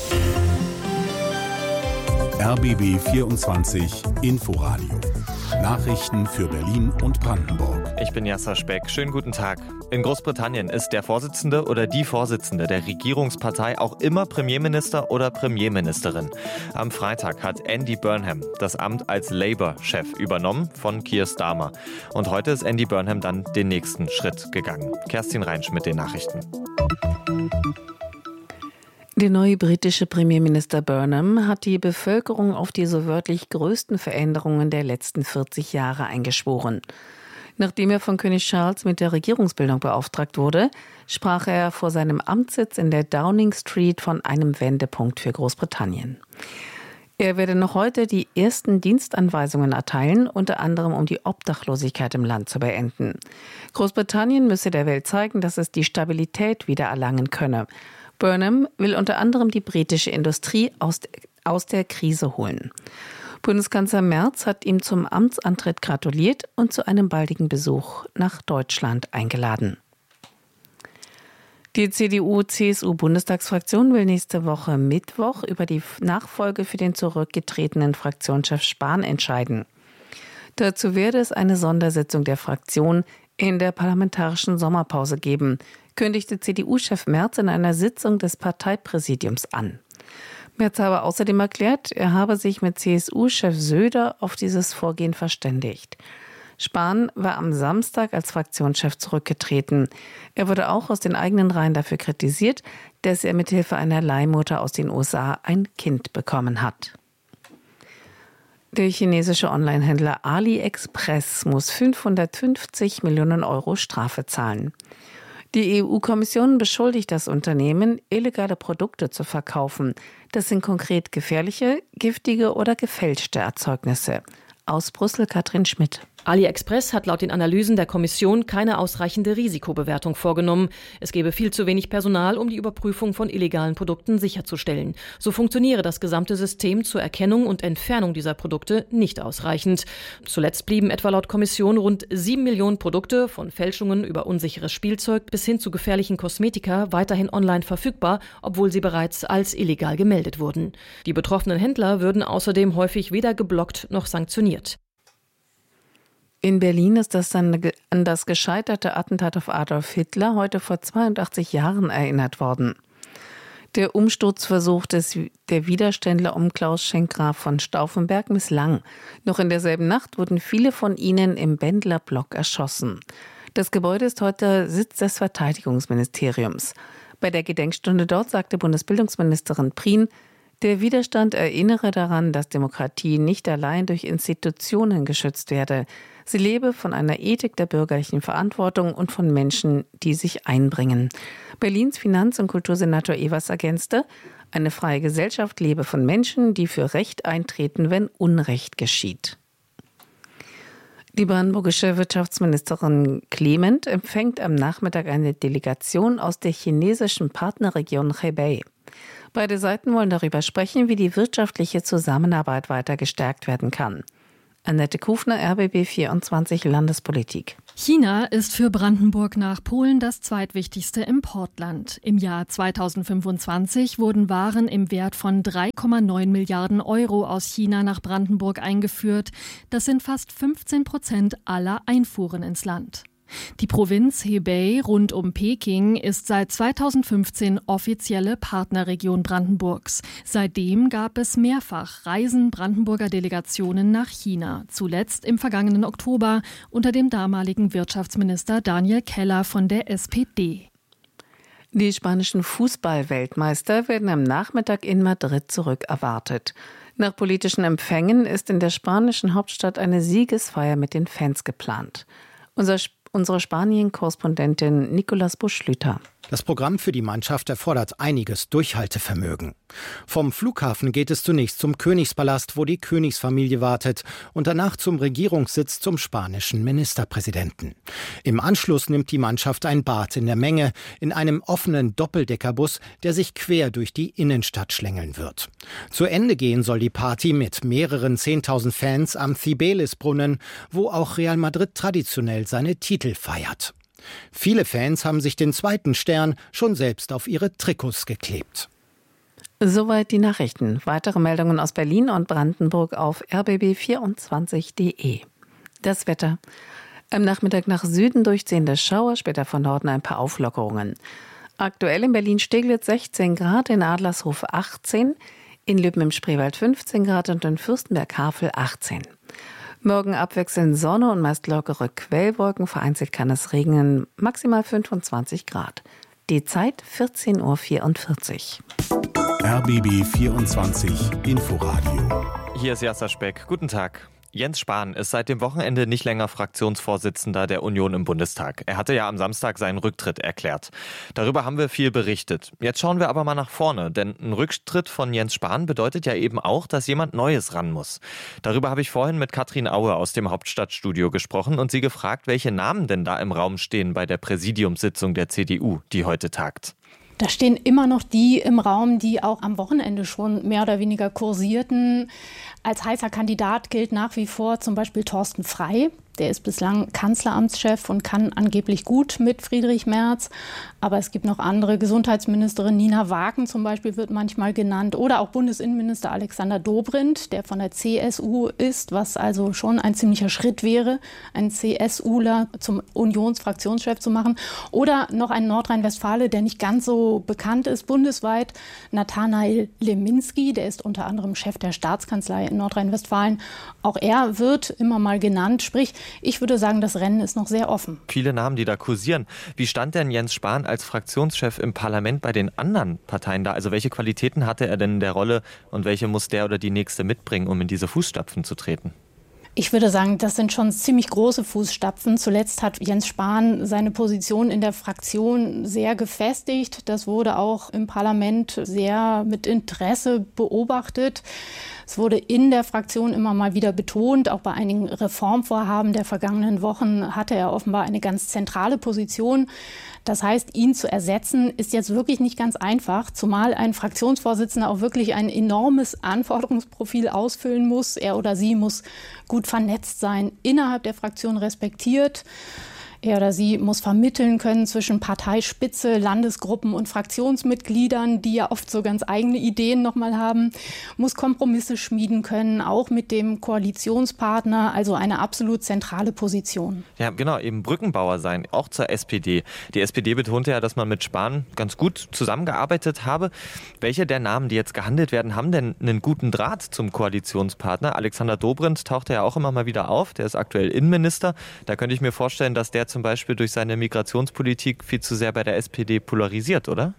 R B B vierundzwanzig Inforadio. Nachrichten für Berlin und Brandenburg. Ich bin Jasser Speck. Schönen guten Tag. In Großbritannien ist der Vorsitzende oder die Vorsitzende der Regierungspartei auch immer Premierminister oder Premierministerin. Am Freitag hat Andy Burnham das Amt als Labour-Chef übernommen von Keir Starmer. Und heute ist Andy Burnham dann den nächsten Schritt gegangen. Kerstin Reinsch mit den Nachrichten. Der neue britische Premierminister Burnham hat die Bevölkerung auf die so wörtlich größten Veränderungen der letzten vierzig Jahre eingeschworen. Nachdem er von König Charles mit der Regierungsbildung beauftragt wurde, sprach er vor seinem Amtssitz in der Downing Street von einem Wendepunkt für Großbritannien. Er werde noch heute die ersten Dienstanweisungen erteilen, unter anderem um die Obdachlosigkeit im Land zu beenden. Großbritannien müsse der Welt zeigen, dass es die Stabilität wieder erlangen könne. Burnham will unter anderem die britische Industrie aus, aus der Krise holen. Bundeskanzler Merz hat ihm zum Amtsantritt gratuliert und zu einem baldigen Besuch nach Deutschland eingeladen. Die C D U-C S U-Bundestagsfraktion will nächste Woche Mittwoch über die Nachfolge für den zurückgetretenen Fraktionschef Spahn entscheiden. Dazu werde es eine Sondersitzung der Fraktion in der parlamentarischen Sommerpause geben, kündigte C D U-Chef Merz in einer Sitzung des Parteipräsidiums an. Merz habe außerdem erklärt, er habe sich mit C S U-Chef Söder auf dieses Vorgehen verständigt. Spahn war am Samstag als Fraktionschef zurückgetreten. Er wurde auch aus den eigenen Reihen dafür kritisiert, dass er mithilfe einer Leihmutter aus den U S A ein Kind bekommen hat. Der chinesische Onlinehändler AliExpress muss fünfhundertfünfzig Millionen Euro Strafe zahlen. Die E U-Kommission beschuldigt das Unternehmen, illegale Produkte zu verkaufen. Das sind konkret gefährliche, giftige oder gefälschte Erzeugnisse. Aus Brüssel Katrin Schmidt. AliExpress hat laut den Analysen der Kommission keine ausreichende Risikobewertung vorgenommen. Es gebe viel zu wenig Personal, um die Überprüfung von illegalen Produkten sicherzustellen. So funktioniere das gesamte System zur Erkennung und Entfernung dieser Produkte nicht ausreichend. Zuletzt blieben etwa laut Kommission rund sieben Millionen Produkte, von Fälschungen über unsicheres Spielzeug bis hin zu gefährlichen Kosmetika, weiterhin online verfügbar, obwohl sie bereits als illegal gemeldet wurden. Die betroffenen Händler würden außerdem häufig weder geblockt noch sanktioniert. In Berlin ist das an das gescheiterte Attentat auf Adolf Hitler heute vor zweiundachtzig Jahren erinnert worden. Der Umsturzversuch des, der Widerständler um Klaus Schenk-Graf von Stauffenberg misslang. Noch in derselben Nacht wurden viele von ihnen im Bendler-Block erschossen. Das Gebäude ist heute Sitz des Verteidigungsministeriums. Bei der Gedenkstunde dort sagte Bundesbildungsministerin Prien, der Widerstand erinnere daran, dass Demokratie nicht allein durch Institutionen geschützt werde. Sie lebe von einer Ethik der bürgerlichen Verantwortung und von Menschen, die sich einbringen. Berlins Finanz- und Kultursenator Evers ergänzte, eine freie Gesellschaft lebe von Menschen, die für Recht eintreten, wenn Unrecht geschieht. Die brandenburgische Wirtschaftsministerin Clement empfängt am Nachmittag eine Delegation aus der chinesischen Partnerregion Hebei. Beide Seiten wollen darüber sprechen, wie die wirtschaftliche Zusammenarbeit weiter gestärkt werden kann. Annette Kufner, R B B vierundzwanzig Landespolitik. China ist für Brandenburg nach Polen das zweitwichtigste Importland. Im Jahr zweitausendfünfundzwanzig wurden Waren im Wert von drei Komma neun Milliarden Euro aus China nach Brandenburg eingeführt. Das sind fast fünfzehn Prozent aller Einfuhren ins Land. Die Provinz Hebei rund um Peking ist seit zweitausendfünfzehn offizielle Partnerregion Brandenburgs. Seitdem gab es mehrfach Reisen Brandenburger Delegationen nach China, zuletzt im vergangenen Oktober unter dem damaligen Wirtschaftsminister Daniel Keller von der S P D. Die spanischen Fußball-Weltmeister werden am Nachmittag in Madrid zurück erwartet. Nach politischen Empfängen ist in der spanischen Hauptstadt eine Siegesfeier mit den Fans geplant. Unser Unsere Spanien-Korrespondentin Nicolas Busch-Schlüter. Das Programm für die Mannschaft erfordert einiges Durchhaltevermögen. Vom Flughafen geht es zunächst zum Königspalast, wo die Königsfamilie wartet, und danach zum Regierungssitz zum spanischen Ministerpräsidenten. Im Anschluss nimmt die Mannschaft ein Bad in der Menge in einem offenen Doppeldeckerbus, der sich quer durch die Innenstadt schlängeln wird. Zu Ende gehen soll die Party mit mehreren zehntausend Fans am Cibeles-Brunnen, wo auch Real Madrid traditionell seine Titel feiert. Viele Fans haben sich den zweiten Stern schon selbst auf ihre Trikots geklebt. Soweit die Nachrichten. Weitere Meldungen aus Berlin und Brandenburg auf r b b vierundzwanzig punkt d e. Das Wetter. Am Nachmittag nach Süden durchziehende Schauer, später von Norden ein paar Auflockerungen. Aktuell in Berlin-Steglitz sechzehn Grad, in Adlershof achtzehn, in Lübben im Spreewald fünfzehn Grad und in Fürstenberg-Havel achtzehn. Morgen abwechselnd Sonne und meist lockere Quellwolken. Vereinzelt kann es regnen, maximal fünfundzwanzig Grad. Die Zeit vierzehn Uhr vierundvierzig. R B B vierundzwanzig Inforadio. Hier ist Jasser Speck. Guten Tag. Jens Spahn ist seit dem Wochenende nicht länger Fraktionsvorsitzender der Union im Bundestag. Er hatte ja am Samstag seinen Rücktritt erklärt. Darüber haben wir viel berichtet. Jetzt schauen wir aber mal nach vorne, denn ein Rücktritt von Jens Spahn bedeutet ja eben auch, dass jemand Neues ran muss. Darüber habe ich vorhin mit Katrin Aue aus dem Hauptstadtstudio gesprochen und sie gefragt, welche Namen denn da im Raum stehen bei der Präsidiumssitzung der C D U, die heute tagt. Da stehen immer noch die im Raum, die auch am Wochenende schon mehr oder weniger kursierten. Als heißer Kandidat gilt nach wie vor zum Beispiel Thorsten Frey. Der ist bislang Kanzleramtschef und kann angeblich gut mit Friedrich Merz. Aber es gibt noch andere. Gesundheitsministerin Nina Wagen zum Beispiel wird manchmal genannt. Oder auch Bundesinnenminister Alexander Dobrindt, der von der C S U ist, was also schon ein ziemlicher Schritt wäre, einen CSUler zum Unionsfraktionschef zu machen. Oder noch ein Nordrhein-Westfale, der nicht ganz so bekannt ist bundesweit, Nathanael Leminski, der ist unter anderem Chef der Staatskanzlei in Nordrhein-Westfalen. Auch er wird immer mal genannt, sprich, ich würde sagen, das Rennen ist noch sehr offen. Viele Namen, die da kursieren. Wie stand denn Jens Spahn als Fraktionschef im Parlament bei den anderen Parteien da? Also welche Qualitäten hatte er denn in der Rolle und welche muss der oder die nächste mitbringen, um in diese Fußstapfen zu treten? Ich würde sagen, das sind schon ziemlich große Fußstapfen. Zuletzt hat Jens Spahn seine Position in der Fraktion sehr gefestigt. Das wurde auch im Parlament sehr mit Interesse beobachtet. Es wurde in der Fraktion immer mal wieder betont, auch bei einigen Reformvorhaben der vergangenen Wochen hatte er offenbar eine ganz zentrale Position. Das heißt, ihn zu ersetzen, ist jetzt wirklich nicht ganz einfach, zumal ein Fraktionsvorsitzender auch wirklich ein enormes Anforderungsprofil ausfüllen muss. Er oder sie muss gut vernetzt sein, innerhalb der Fraktion respektiert. Er oder sie muss vermitteln können zwischen Parteispitze, Landesgruppen und Fraktionsmitgliedern, die ja oft so ganz eigene Ideen nochmal haben, muss Kompromisse schmieden können, auch mit dem Koalitionspartner, also eine absolut zentrale Position. Ja, genau, eben Brückenbauer sein, auch zur S P D. Die S P D betonte ja, dass man mit Spahn ganz gut zusammengearbeitet habe. Welche der Namen, die jetzt gehandelt werden, haben denn einen guten Draht zum Koalitionspartner? Alexander Dobrindt tauchte ja auch immer mal wieder auf, der ist aktuell Innenminister. Da könnte ich mir vorstellen, dass der zum Beispiel durch seine Migrationspolitik viel zu sehr bei der S P D polarisiert, oder?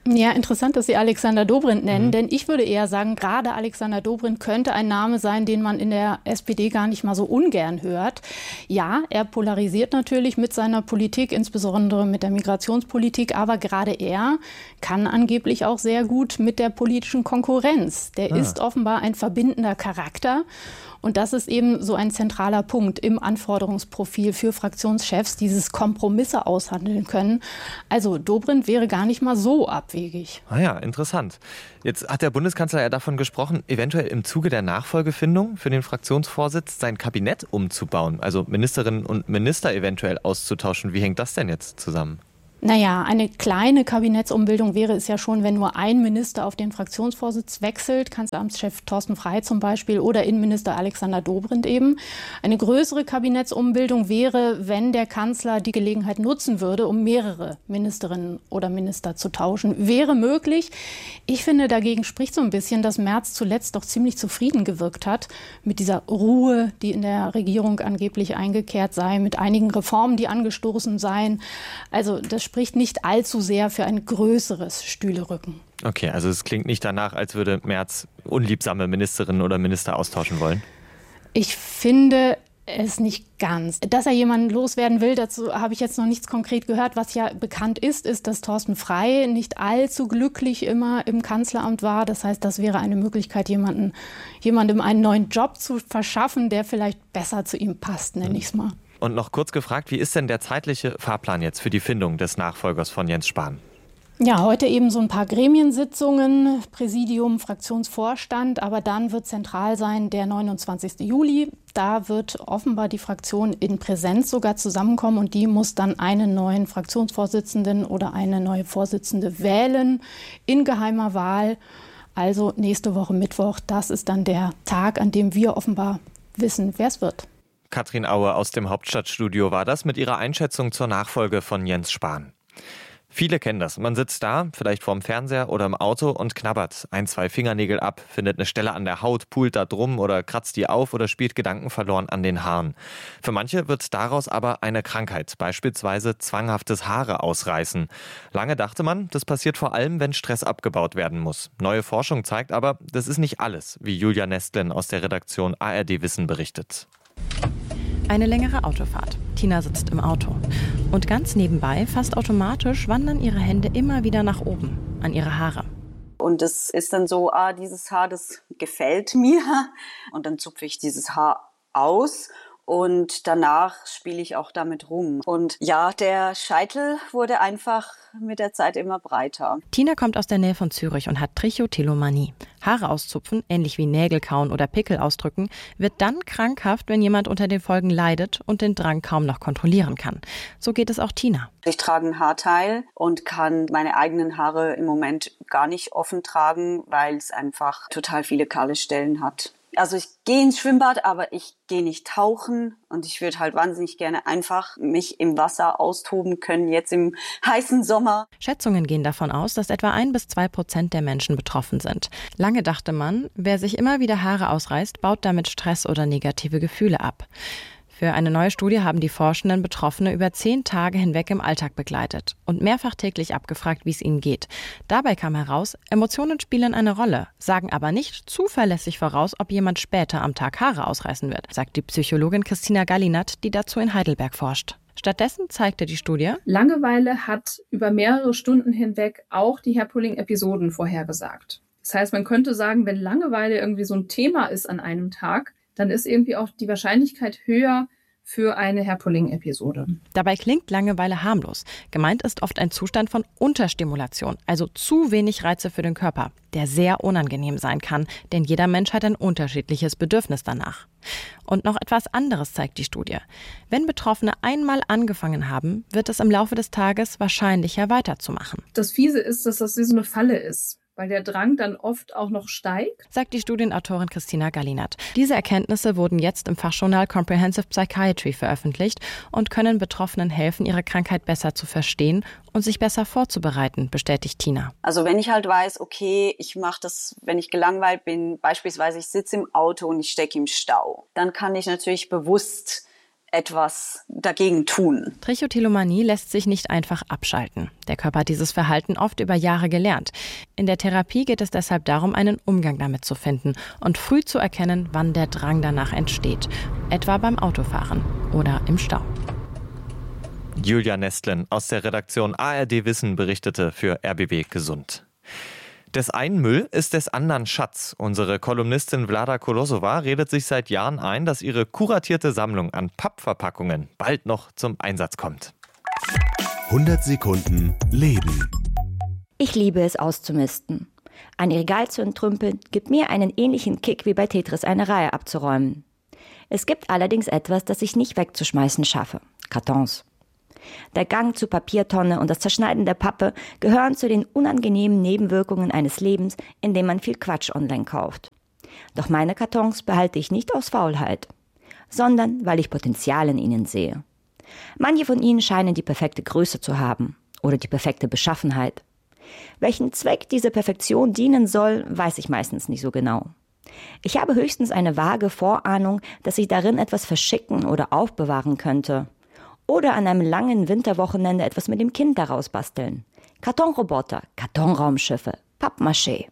Ja, interessant, dass Sie Alexander Dobrindt nennen, Mhm. denn ich würde eher sagen, gerade Alexander Dobrindt könnte ein Name sein, den man in der S P D gar nicht mal so ungern hört. Ja, er polarisiert natürlich mit seiner Politik, insbesondere mit der Migrationspolitik, aber gerade er kann angeblich auch sehr gut mit der politischen Konkurrenz. Der Ah. ist offenbar ein verbindender Charakter. Und das ist eben so ein zentraler Punkt im Anforderungsprofil für Fraktionschefs, dieses Kompromisse aushandeln können. Also Dobrindt wäre gar nicht mal so abwegig. Ah ja, interessant. Jetzt hat der Bundeskanzler ja davon gesprochen, eventuell im Zuge der Nachfolgefindung für den Fraktionsvorsitz sein Kabinett umzubauen, also Ministerinnen und Minister eventuell auszutauschen. Wie hängt das denn jetzt zusammen? Naja, eine kleine Kabinettsumbildung wäre es ja schon, wenn nur ein Minister auf den Fraktionsvorsitz wechselt, Kanzleramtschef Thorsten Frey zum Beispiel oder Innenminister Alexander Dobrindt eben. Eine größere Kabinettsumbildung wäre, wenn der Kanzler die Gelegenheit nutzen würde, um mehrere Ministerinnen oder Minister zu tauschen. Wäre möglich. Ich finde, dagegen spricht so ein bisschen, dass Merz zuletzt doch ziemlich zufrieden gewirkt hat mit dieser Ruhe, die in der Regierung angeblich eingekehrt sei, mit einigen Reformen, die angestoßen seien. Also das spricht nicht allzu sehr für ein größeres Stühlerücken. Okay, also es klingt nicht danach, als würde Merz unliebsame Ministerinnen oder Minister austauschen wollen. Ich finde es nicht ganz. Dass er jemanden loswerden will, dazu habe ich jetzt noch nichts konkret gehört. Was ja bekannt ist, ist, dass Thorsten Frey nicht allzu glücklich immer im Kanzleramt war. Das heißt, das wäre eine Möglichkeit, jemanden, jemandem einen neuen Job zu verschaffen, der vielleicht besser zu ihm passt, nenne ich es mal. Und noch kurz gefragt, wie ist denn der zeitliche Fahrplan jetzt für die Findung des Nachfolgers von Jens Spahn? Ja, heute eben so ein paar Gremiensitzungen, Präsidium, Fraktionsvorstand, aber dann wird zentral sein der neunundzwanzigsten Juli. Da wird offenbar die Fraktion in Präsenz sogar zusammenkommen und die muss dann einen neuen Fraktionsvorsitzenden oder eine neue Vorsitzende wählen in geheimer Wahl. Also nächste Woche Mittwoch, das ist dann der Tag, an dem wir offenbar wissen, wer es wird. Katrin Aue aus dem Hauptstadtstudio war das mit ihrer Einschätzung zur Nachfolge von Jens Spahn. Viele kennen das. Man sitzt da, vielleicht vorm Fernseher oder im Auto und knabbert ein, zwei Fingernägel ab, findet eine Stelle an der Haut, pult da drum oder kratzt die auf oder spielt gedankenverloren an den Haaren. Für manche wird daraus aber eine Krankheit, beispielsweise zwanghaftes Haare ausreißen. Lange dachte man, das passiert vor allem, wenn Stress abgebaut werden muss. Neue Forschung zeigt aber, das ist nicht alles, wie Julia Nestlin aus der Redaktion A R D Wissen berichtet. Eine längere Autofahrt. Tina sitzt im Auto. Und ganz nebenbei, fast automatisch, wandern ihre Hände immer wieder nach oben, an ihre Haare. Und es ist dann so, ah, dieses Haar, das gefällt mir. Und dann zupfe ich dieses Haar aus. Und danach spiele ich auch damit rum. Und ja, der Scheitel wurde einfach mit der Zeit immer breiter. Tina kommt aus der Nähe von Zürich und hat Trichotillomanie. Haare auszupfen, ähnlich wie Nägel kauen oder Pickel ausdrücken, wird dann krankhaft, wenn jemand unter den Folgen leidet und den Drang kaum noch kontrollieren kann. So geht es auch Tina. Ich trage ein Haarteil und kann meine eigenen Haare im Moment gar nicht offen tragen, weil es einfach total viele kahle Stellen hat. Also ich gehe ins Schwimmbad, aber ich gehe nicht tauchen und ich würde halt wahnsinnig gerne einfach mich im Wasser austoben können, jetzt im heißen Sommer. Schätzungen gehen davon aus, dass etwa ein bis zwei Prozent der Menschen betroffen sind. Lange dachte man, wer sich immer wieder Haare ausreißt, baut damit Stress oder negative Gefühle ab. Für eine neue Studie haben die Forschenden Betroffene über zehn Tage hinweg im Alltag begleitet und mehrfach täglich abgefragt, wie es ihnen geht. Dabei kam heraus, Emotionen spielen eine Rolle, sagen aber nicht zuverlässig voraus, ob jemand später am Tag Haare ausreißen wird, sagt die Psychologin Christina Gallinat, die dazu in Heidelberg forscht. Stattdessen zeigte die Studie, Langeweile hat über mehrere Stunden hinweg auch die Hairpulling-Episoden vorhergesagt. Das heißt, man könnte sagen, wenn Langeweile irgendwie so ein Thema ist an einem Tag, dann ist irgendwie auch die Wahrscheinlichkeit höher für eine Hairpulling-Episode. Dabei klingt Langeweile harmlos. Gemeint ist oft ein Zustand von Unterstimulation, also zu wenig Reize für den Körper, der sehr unangenehm sein kann, denn jeder Mensch hat ein unterschiedliches Bedürfnis danach. Und noch etwas anderes zeigt die Studie. Wenn Betroffene einmal angefangen haben, wird es im Laufe des Tages wahrscheinlicher weiterzumachen. Das Fiese ist, dass das wie so eine Falle ist, weil der Drang dann oft auch noch steigt, sagt die Studienautorin Christina Gallinat. Diese Erkenntnisse wurden jetzt im Fachjournal Comprehensive Psychiatry veröffentlicht und können Betroffenen helfen, ihre Krankheit besser zu verstehen und sich besser vorzubereiten, bestätigt Tina. Also wenn ich halt weiß, okay, ich mache das, wenn ich gelangweilt bin, beispielsweise ich sitze im Auto und ich stecke im Stau, dann kann ich natürlich bewusst etwas dagegen tun. Trichotillomanie lässt sich nicht einfach abschalten. Der Körper hat dieses Verhalten oft über Jahre gelernt. In der Therapie geht es deshalb darum, einen Umgang damit zu finden und früh zu erkennen, wann der Drang danach entsteht. Etwa beim Autofahren oder im Stau. Julia Nestlin aus der Redaktion A R D Wissen berichtete für R B B Gesund. Des einen Müll ist des anderen Schatz. Unsere Kolumnistin Vlada Kolosova redet sich seit Jahren ein, dass ihre kuratierte Sammlung an Pappverpackungen bald noch zum Einsatz kommt. hundert Sekunden Leben. Ich liebe es auszumisten. Ein Regal zu entrümpeln gibt mir einen ähnlichen Kick wie bei Tetris eine Reihe abzuräumen. Es gibt allerdings etwas, das ich nicht wegzuschmeißen schaffe. Kartons. Der Gang zur Papiertonne und das Zerschneiden der Pappe gehören zu den unangenehmen Nebenwirkungen eines Lebens, in dem man viel Quatsch online kauft. Doch meine Kartons behalte ich nicht aus Faulheit, sondern weil ich Potenzial in ihnen sehe. Manche von ihnen scheinen die perfekte Größe zu haben oder die perfekte Beschaffenheit. Welchen Zweck diese Perfektion dienen soll, weiß ich meistens nicht so genau. Ich habe höchstens eine vage Vorahnung, dass ich darin etwas verschicken oder aufbewahren könnte. Oder an einem langen Winterwochenende etwas mit dem Kind daraus basteln. Kartonroboter, Kartonraumschiffe, Pappmaché.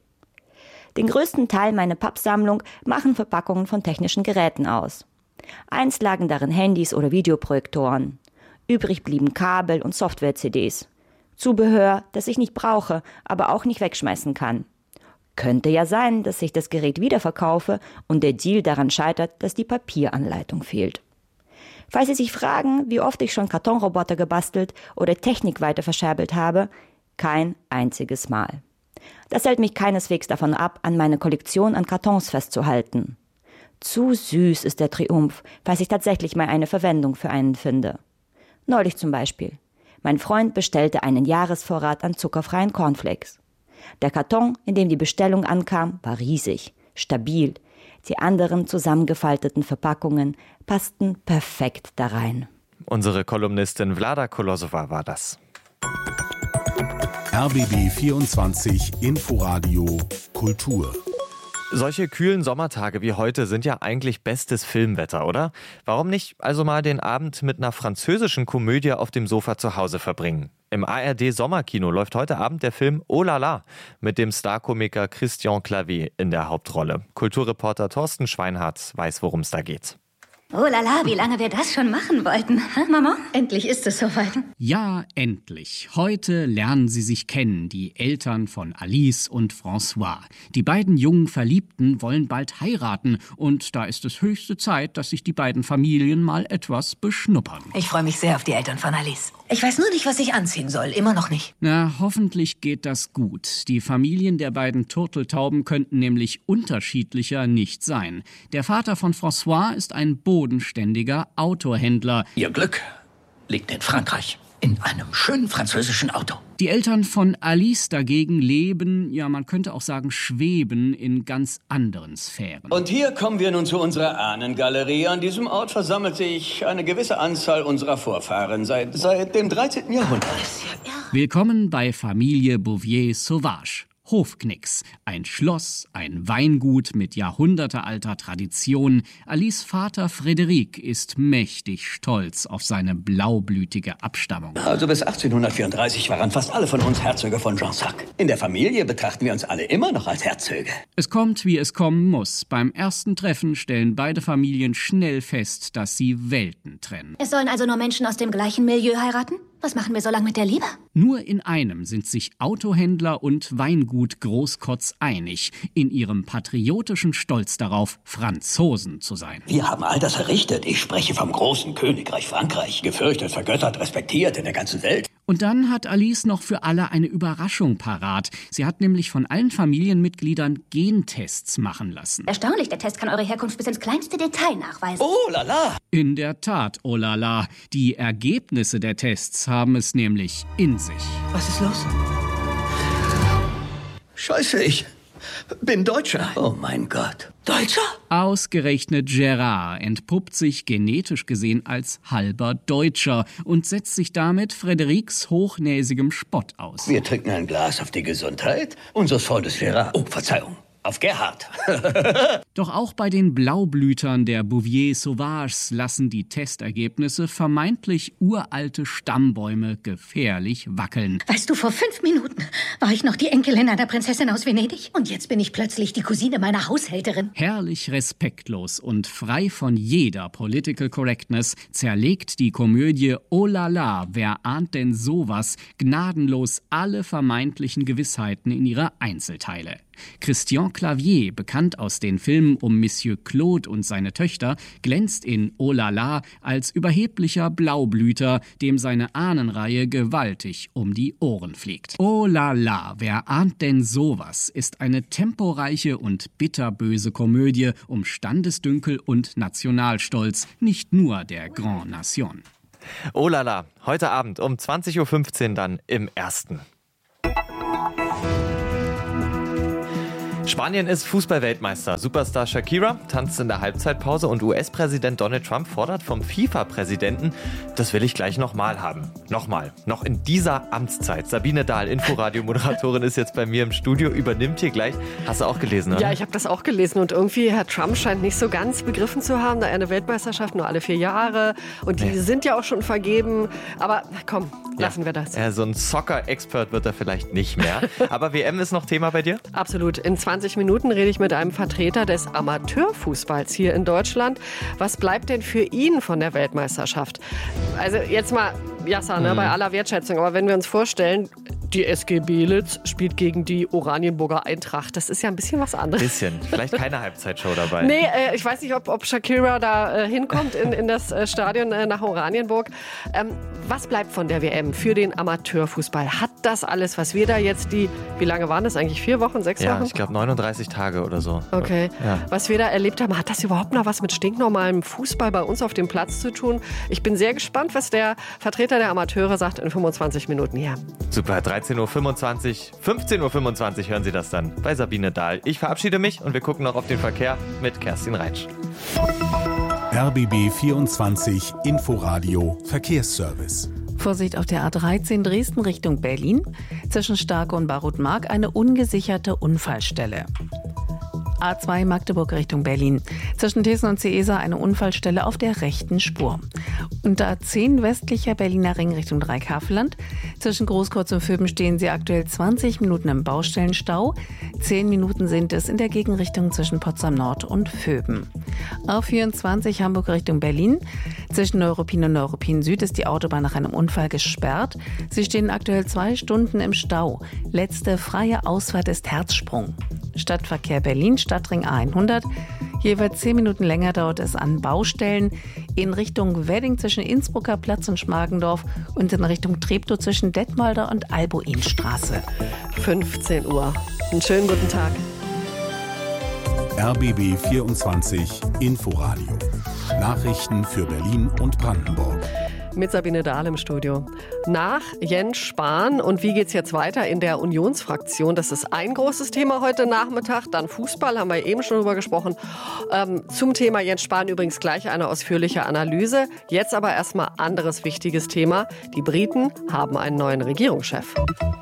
Den größten Teil meiner Pappsammlung machen Verpackungen von technischen Geräten aus. Einst lagen darin Handys oder Videoprojektoren. Übrig blieben Kabel und Software-C Ds. Zubehör, das ich nicht brauche, aber auch nicht wegschmeißen kann. Könnte ja sein, dass ich das Gerät wiederverkaufe und der Deal daran scheitert, dass die Papieranleitung fehlt. Falls Sie sich fragen, wie oft ich schon Kartonroboter gebastelt oder Technik weiter verscherbelt habe, kein einziges Mal. Das hält mich keineswegs davon ab, an meine Kollektion an Kartons festzuhalten. Zu süß ist der Triumph, falls ich tatsächlich mal eine Verwendung für einen finde. Neulich zum Beispiel. Mein Freund bestellte einen Jahresvorrat an zuckerfreien Cornflakes. Der Karton, in dem die Bestellung ankam, war riesig, stabil. Die anderen zusammengefalteten Verpackungen passten perfekt da rein. Unsere Kolumnistin Vlada Kolosova war das. R B B vierundzwanzig Inforadio Kultur. Solche kühlen Sommertage wie heute sind ja eigentlich bestes Filmwetter, oder? Warum nicht also mal den Abend mit einer französischen Komödie auf dem Sofa zu Hause verbringen? Im A R D Sommerkino läuft heute Abend der Film Oh la la mit dem Starkomiker Christian Clavier in der Hauptrolle. Kulturreporter Thorsten Schweinhardt weiß, worum es da geht. Oh la la, wie lange wir das schon machen wollten. Hä, Mama? Endlich ist es soweit. Ja, endlich. Heute lernen sie sich kennen, die Eltern von Alice und François. Die beiden jungen Verliebten wollen bald heiraten und da ist es höchste Zeit, dass sich die beiden Familien mal etwas beschnuppern. Ich freue mich sehr auf die Eltern von Alice. Ich weiß nur nicht, was ich anziehen soll. Immer noch nicht. Na, hoffentlich geht das gut. Die Familien der beiden Turteltauben könnten nämlich unterschiedlicher nicht sein. Der Vater von François ist ein bodenständiger Autohändler. Ihr Glück liegt in Frankreich, in einem schönen französischen Auto. Die Eltern von Alice dagegen leben, ja man könnte auch sagen schweben, in ganz anderen Sphären. Und hier kommen wir nun zu unserer Ahnengalerie. An diesem Ort versammelt sich eine gewisse Anzahl unserer Vorfahren seit, seit dem dreizehnten Jahrhundert. Willkommen bei Familie Bouvier-Sauvage. Hofknicks, ein Schloss, ein Weingut mit jahrhundertealter Tradition. Alice Vater Frédéric ist mächtig stolz auf seine blaublütige Abstammung. Also bis achtzehnhundertvierunddreißig waren fast alle von uns Herzöge von Jansac. In der Familie betrachten wir uns alle immer noch als Herzöge. Es kommt, wie es kommen muss. Beim ersten Treffen stellen beide Familien schnell fest, dass sie Welten trennen. Es sollen also nur Menschen aus dem gleichen Milieu heiraten? Was machen wir so lange mit der Liebe? Nur in einem sind sich Autohändler und Weingut Großkotz einig, in ihrem patriotischen Stolz darauf, Franzosen zu sein. Wir haben all das errichtet. Ich spreche vom großen Königreich Frankreich. Gefürchtet, vergöttert, respektiert in der ganzen Welt. Und dann hat Alice noch für alle eine Überraschung parat. Sie hat nämlich von allen Familienmitgliedern Gentests machen lassen. Erstaunlich, der Test kann eure Herkunft bis ins kleinste Detail nachweisen. Oh la la! In der Tat, oh la la. Die Ergebnisse der Tests haben es nämlich in sich. Was ist los? Scheiße, ich bin Deutscher. Oh mein Gott. Deutscher? Ausgerechnet Gerard entpuppt sich genetisch gesehen als halber Deutscher und setzt sich damit Frédérics hochnäsigem Spott aus. Wir trinken ein Glas auf die Gesundheit unseres Freundes Gerard. Oh, Verzeihung. auf Gerhard. Doch auch bei den Blaublütern der Bouvier Sauvages lassen die Testergebnisse vermeintlich uralte Stammbäume gefährlich wackeln. Weißt du, vor fünf Minuten war ich noch die Enkelin einer Prinzessin aus Venedig und jetzt bin ich plötzlich die Cousine meiner Haushälterin. Herrlich respektlos und frei von jeder Political Correctness zerlegt die Komödie Oh la la, wer ahnt denn sowas, gnadenlos alle vermeintlichen Gewissheiten in ihre Einzelteile. Christian Clavier, bekannt aus den Filmen um Monsieur Claude und seine Töchter, glänzt in Oh la la als überheblicher Blaublüter, dem seine Ahnenreihe gewaltig um die Ohren fliegt. Oh la la, wer ahnt denn sowas, ist eine temporeiche und bitterböse Komödie um Standesdünkel und Nationalstolz, nicht nur der Grand Nation. Oh la la, heute Abend um zwanzig Uhr fünfzehn dann im Ersten. Spanien ist Fußballweltmeister. Superstar Shakira tanzt in der Halbzeitpause und U S-Präsident Donald Trump fordert vom FIFA-Präsidenten, das will ich gleich nochmal haben. Nochmal. Noch in dieser Amtszeit. Sabine Dahl, Inforadio-Moderatorin, ist jetzt bei mir im Studio, übernimmt hier gleich. Hast du auch gelesen, oder? Ja, ich habe das auch gelesen und irgendwie Herr Trump scheint nicht so ganz begriffen zu haben, da er eine Weltmeisterschaft nur alle vier Jahre und die nee. sind ja auch schon vergeben. Aber komm, lassen ja. wir das. Ja, so ein Soccer-Expert wird er vielleicht nicht mehr. Aber W M ist noch Thema bei dir? Absolut. In zwanzig Minuten rede ich mit einem Vertreter des Amateurfußballs hier in Deutschland. Was bleibt denn für ihn von der Weltmeisterschaft? Also jetzt mal, Yasser, ne, mhm. bei aller Wertschätzung, aber wenn wir uns vorstellen, die S G Belitz spielt gegen die Oranienburger Eintracht. Das ist ja ein bisschen was anderes. Bisschen. Vielleicht keine Halbzeitshow dabei. Nee, äh, ich weiß nicht, ob, ob Shakira da äh, hinkommt in, in das äh, Stadion äh, nach Oranienburg. Ähm, was bleibt von der W M für den Amateurfußball? Hat das alles, was wir da jetzt die, wie lange waren das eigentlich? Vier Wochen, sechs ja, Wochen? Ja, ich glaube neununddreißig Tage oder so. Okay. Ja. Was wir da erlebt haben, hat das überhaupt noch was mit stinknormalem Fußball bei uns auf dem Platz zu tun? Ich bin sehr gespannt, was der Vertreter der Amateure sagt in fünfundzwanzig Minuten hier. Super, dreizehn Uhr fünfundzwanzig, fünfzehn Uhr fünfundzwanzig hören Sie das dann bei Sabine Dahl. Ich verabschiede mich und wir gucken noch auf den Verkehr mit Kerstin Reitsch. R B B vierundzwanzig Inforadio Verkehrsservice. Vorsicht auf der A dreizehn Dresden Richtung Berlin. Zwischen Starke und Barutmark eine ungesicherte Unfallstelle. A zwei Magdeburg Richtung Berlin. Zwischen Thesen und Ciesa eine Unfallstelle auf der rechten Spur. Und A zehn westlicher Berliner Ring Richtung Dreikhaveland. Zwischen Großkreuz und Vöben stehen Sie aktuell zwanzig Minuten im Baustellenstau. zehn Minuten sind es in der Gegenrichtung zwischen Potsdam Nord und Vöben. A vierundzwanzig Hamburg Richtung Berlin. Zwischen Neuruppin und Neuruppin Süd ist die Autobahn nach einem Unfall gesperrt. Sie stehen aktuell zwei Stunden im Stau. Letzte freie Ausfahrt ist Herzsprung. Stadtverkehr Berlin, Stadtring A hundert. Jeweils zehn Minuten länger dauert es an Baustellen in Richtung Wedding zwischen Innsbrucker Platz und Schmargendorf und in Richtung Treptow zwischen Detmolder und Albuinstraße. fünfzehn Uhr. Einen schönen guten Tag. R B B vierundzwanzig Inforadio. Nachrichten für Berlin und Brandenburg. Mit Sabine Dahl im Studio. Nach Jens Spahn und wie geht's jetzt weiter in der Unionsfraktion? Das ist ein großes Thema heute Nachmittag. Dann Fußball, haben wir eben schon drüber gesprochen. Ähm, zum Thema Jens Spahn übrigens gleich eine ausführliche Analyse. Jetzt aber erstmal anderes wichtiges Thema. Die Briten haben einen neuen Regierungschef.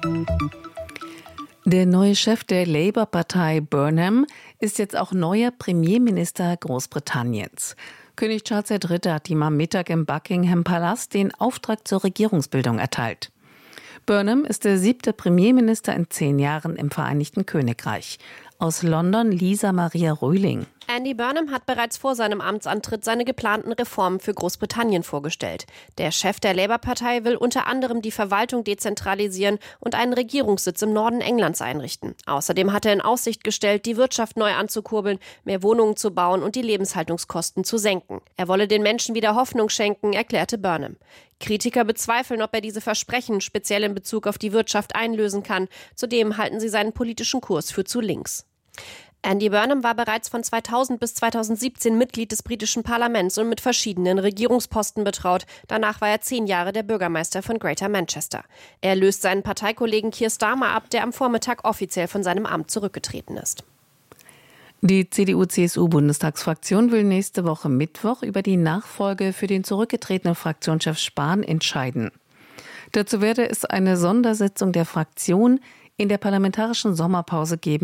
Der neue Chef der Labour-Partei Burnham ist jetzt auch neuer Premierminister Großbritanniens. König Charles der Dritte hat ihm am Mittag im Buckingham Palast den Auftrag zur Regierungsbildung erteilt. Burnham ist der siebte Premierminister in zehn Jahren im Vereinigten Königreich. Aus London Lisa Maria Röhling. Andy Burnham hat bereits vor seinem Amtsantritt seine geplanten Reformen für Großbritannien vorgestellt. Der Chef der Labour-Partei will unter anderem die Verwaltung dezentralisieren und einen Regierungssitz im Norden Englands einrichten. Außerdem hat er in Aussicht gestellt, die Wirtschaft neu anzukurbeln, mehr Wohnungen zu bauen und die Lebenshaltungskosten zu senken. Er wolle den Menschen wieder Hoffnung schenken, erklärte Burnham. Kritiker bezweifeln, ob er diese Versprechen speziell in Bezug auf die Wirtschaft einlösen kann. Zudem halten sie seinen politischen Kurs für zu links. Andy Burnham war bereits von zweitausend bis zweitausendsiebzehn Mitglied des britischen Parlaments und mit verschiedenen Regierungsposten betraut. Danach war er zehn Jahre der Bürgermeister von Greater Manchester. Er löst seinen Parteikollegen Keir Starmer ab, der am Vormittag offiziell von seinem Amt zurückgetreten ist. Die C D U-C S U-Bundestagsfraktion will nächste Woche Mittwoch über die Nachfolge für den zurückgetretenen Fraktionschef Spahn entscheiden. Dazu werde es eine Sondersitzung der Fraktion in der parlamentarischen Sommerpause geben,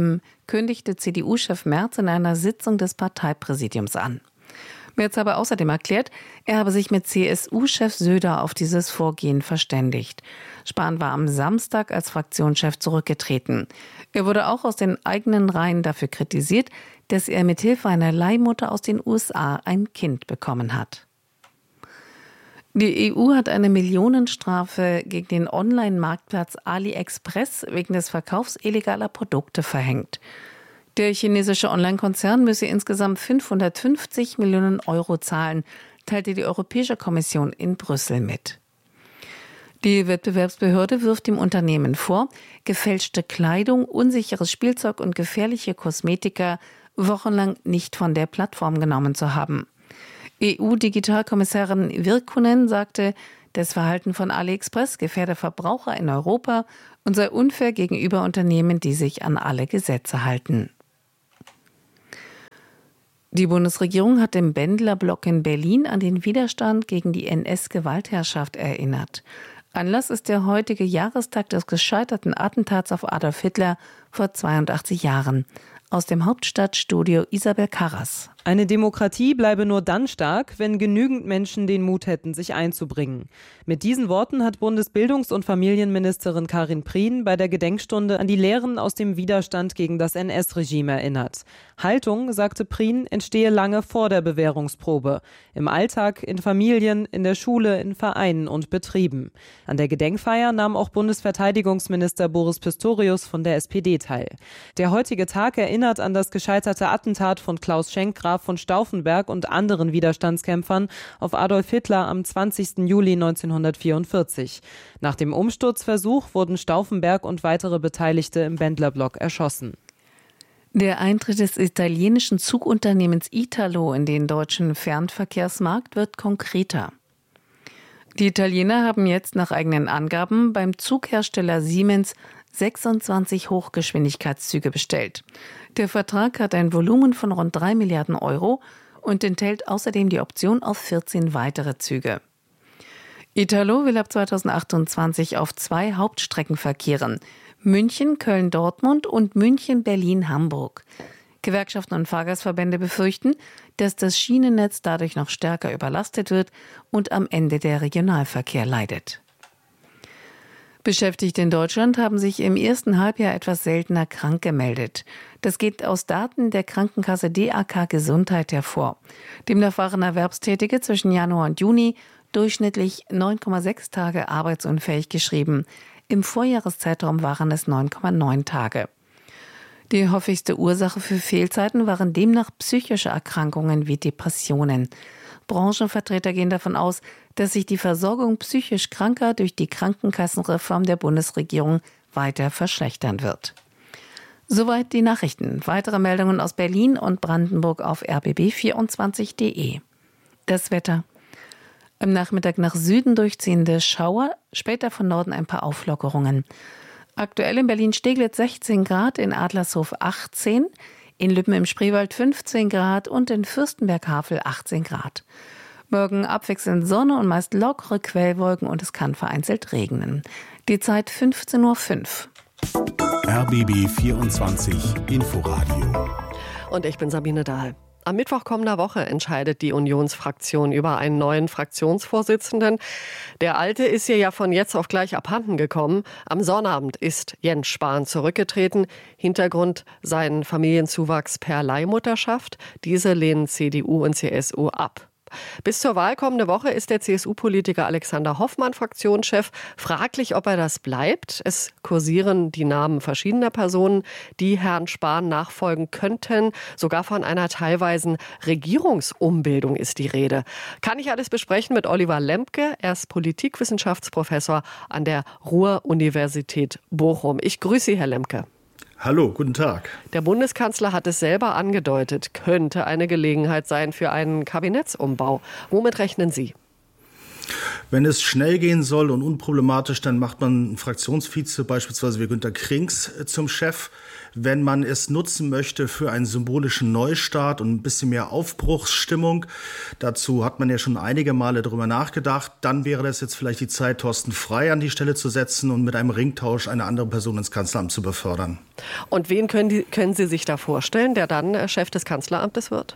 kündigte C D U-Chef Merz in einer Sitzung des Parteipräsidiums an. Merz habe außerdem erklärt, er habe sich mit C S U-Chef Söder auf dieses Vorgehen verständigt. Spahn war am Samstag als Fraktionschef zurückgetreten. Er wurde auch aus den eigenen Reihen dafür kritisiert, dass er mithilfe einer Leihmutter aus den U S A ein Kind bekommen hat. Die E U hat eine Millionenstrafe gegen den Online-Marktplatz AliExpress wegen des Verkaufs illegaler Produkte verhängt. Der chinesische Online-Konzern müsse insgesamt fünfhundertfünfzig Millionen Euro zahlen, teilte die Europäische Kommission in Brüssel mit. Die Wettbewerbsbehörde wirft dem Unternehmen vor, gefälschte Kleidung, unsicheres Spielzeug und gefährliche Kosmetika wochenlang nicht von der Plattform genommen zu haben. E U-Digitalkommissarin Virkkunen sagte, das Verhalten von AliExpress gefährde Verbraucher in Europa und sei unfair gegenüber Unternehmen, die sich an alle Gesetze halten. Die Bundesregierung hat im Bendlerblock in Berlin an den Widerstand gegen die N S-Gewaltherrschaft erinnert. Anlass ist der heutige Jahrestag des gescheiterten Attentats auf Adolf Hitler vor zweiundachtzig Jahren. Aus dem Hauptstadtstudio Isabel Karras. Eine Demokratie bleibe nur dann stark, wenn genügend Menschen den Mut hätten, sich einzubringen. Mit diesen Worten hat Bundesbildungs- und Familienministerin Karin Prien bei der Gedenkstunde an die Lehren aus dem Widerstand gegen das N S-Regime erinnert. Haltung, sagte Prien, entstehe lange vor der Bewährungsprobe. Im Alltag, in Familien, in der Schule, in Vereinen und Betrieben. An der Gedenkfeier nahm auch Bundesverteidigungsminister Boris Pistorius von der S P D teil. Der heutige Tag erinnert an das gescheiterte Attentat von Klaus Schenk, Graf von Stauffenberg und anderen Widerstandskämpfern auf Adolf Hitler am zwanzigsten Juli neunzehnhundertvierundvierzig. Nach dem Umsturzversuch wurden Stauffenberg und weitere Beteiligte im Bendlerblock erschossen. Der Eintritt des italienischen Zugunternehmens Italo in den deutschen Fernverkehrsmarkt wird konkreter. Die Italiener haben jetzt nach eigenen Angaben beim Zughersteller Siemens sechsundzwanzig Hochgeschwindigkeitszüge bestellt. Der Vertrag hat ein Volumen von rund drei Milliarden Euro und enthält außerdem die Option auf vierzehn weitere Züge. Italo will ab zweitausendachtundzwanzig auf zwei Hauptstrecken verkehren: München, Köln, Dortmund und München, Berlin, Hamburg. Gewerkschaften und Fahrgastverbände befürchten, dass das Schienennetz dadurch noch stärker überlastet wird und am Ende der Regionalverkehr leidet. Beschäftigte in Deutschland haben sich im ersten Halbjahr etwas seltener krank gemeldet. Das geht aus Daten der Krankenkasse D A K Gesundheit hervor. Demnach waren Erwerbstätige zwischen Januar und Juni durchschnittlich neun Komma sechs Tage arbeitsunfähig geschrieben. Im Vorjahreszeitraum waren es neun Komma neun Tage. Die häufigste Ursache für Fehlzeiten waren demnach psychische Erkrankungen wie Depressionen. Branchenvertreter gehen davon aus, dass sich die Versorgung psychisch Kranker durch die Krankenkassenreform der Bundesregierung weiter verschlechtern wird. Soweit die Nachrichten. Weitere Meldungen aus Berlin und Brandenburg auf r b b vierundzwanzig punkt d e. Das Wetter. Am Nachmittag nach Süden durchziehende Schauer, später von Norden ein paar Auflockerungen. Aktuell in Berlin-Steglitz sechzehn Grad, in Adlershof achtzehn, in Lübben im Spreewald fünfzehn Grad und in Fürstenberg-Havel achtzehn Grad. Morgen abwechselnd Sonne und meist lockere Quellwolken und es kann vereinzelt regnen. Die Zeit fünfzehn Uhr fünf. R B B vierundzwanzig Inforadio. Und ich bin Sabine Dahl. Am Mittwoch kommender Woche entscheidet die Unionsfraktion über einen neuen Fraktionsvorsitzenden. Der alte ist ihr ja von jetzt auf gleich abhanden gekommen. Am Sonnabend ist Jens Spahn zurückgetreten. Hintergrund sein Familienzuwachs per Leihmutterschaft. Diese lehnen C D U und C S U ab. Bis zur Wahl kommende Woche ist der C S U-Politiker Alexander Hoffmann Fraktionschef. Fraglich, ob er das bleibt. Es kursieren die Namen verschiedener Personen, die Herrn Spahn nachfolgen könnten. Sogar von einer teilweisen Regierungsumbildung ist die Rede. Kann ich alles besprechen mit Oliver Lembke. Er ist Politikwissenschaftsprofessor an der Ruhr-Universität Bochum. Ich grüße Sie, Herr Lembke. Hallo, guten Tag. Der Bundeskanzler hat es selber angedeutet, könnte eine Gelegenheit sein für einen Kabinettsumbau. Womit rechnen Sie? Wenn es schnell gehen soll und unproblematisch, dann macht man einen Fraktionsvize, beispielsweise wie Günter Krings, zum Chef. wenn man es nutzen möchte für einen symbolischen Neustart und ein bisschen mehr Aufbruchsstimmung, dazu hat man ja schon einige Male drüber nachgedacht, dann wäre das jetzt vielleicht die Zeit, Thorsten Frey an die Stelle zu setzen und mit einem Ringtausch eine andere Person ins Kanzleramt zu befördern. Und wen können, die, können Sie sich da vorstellen, der dann Chef des Kanzleramtes wird?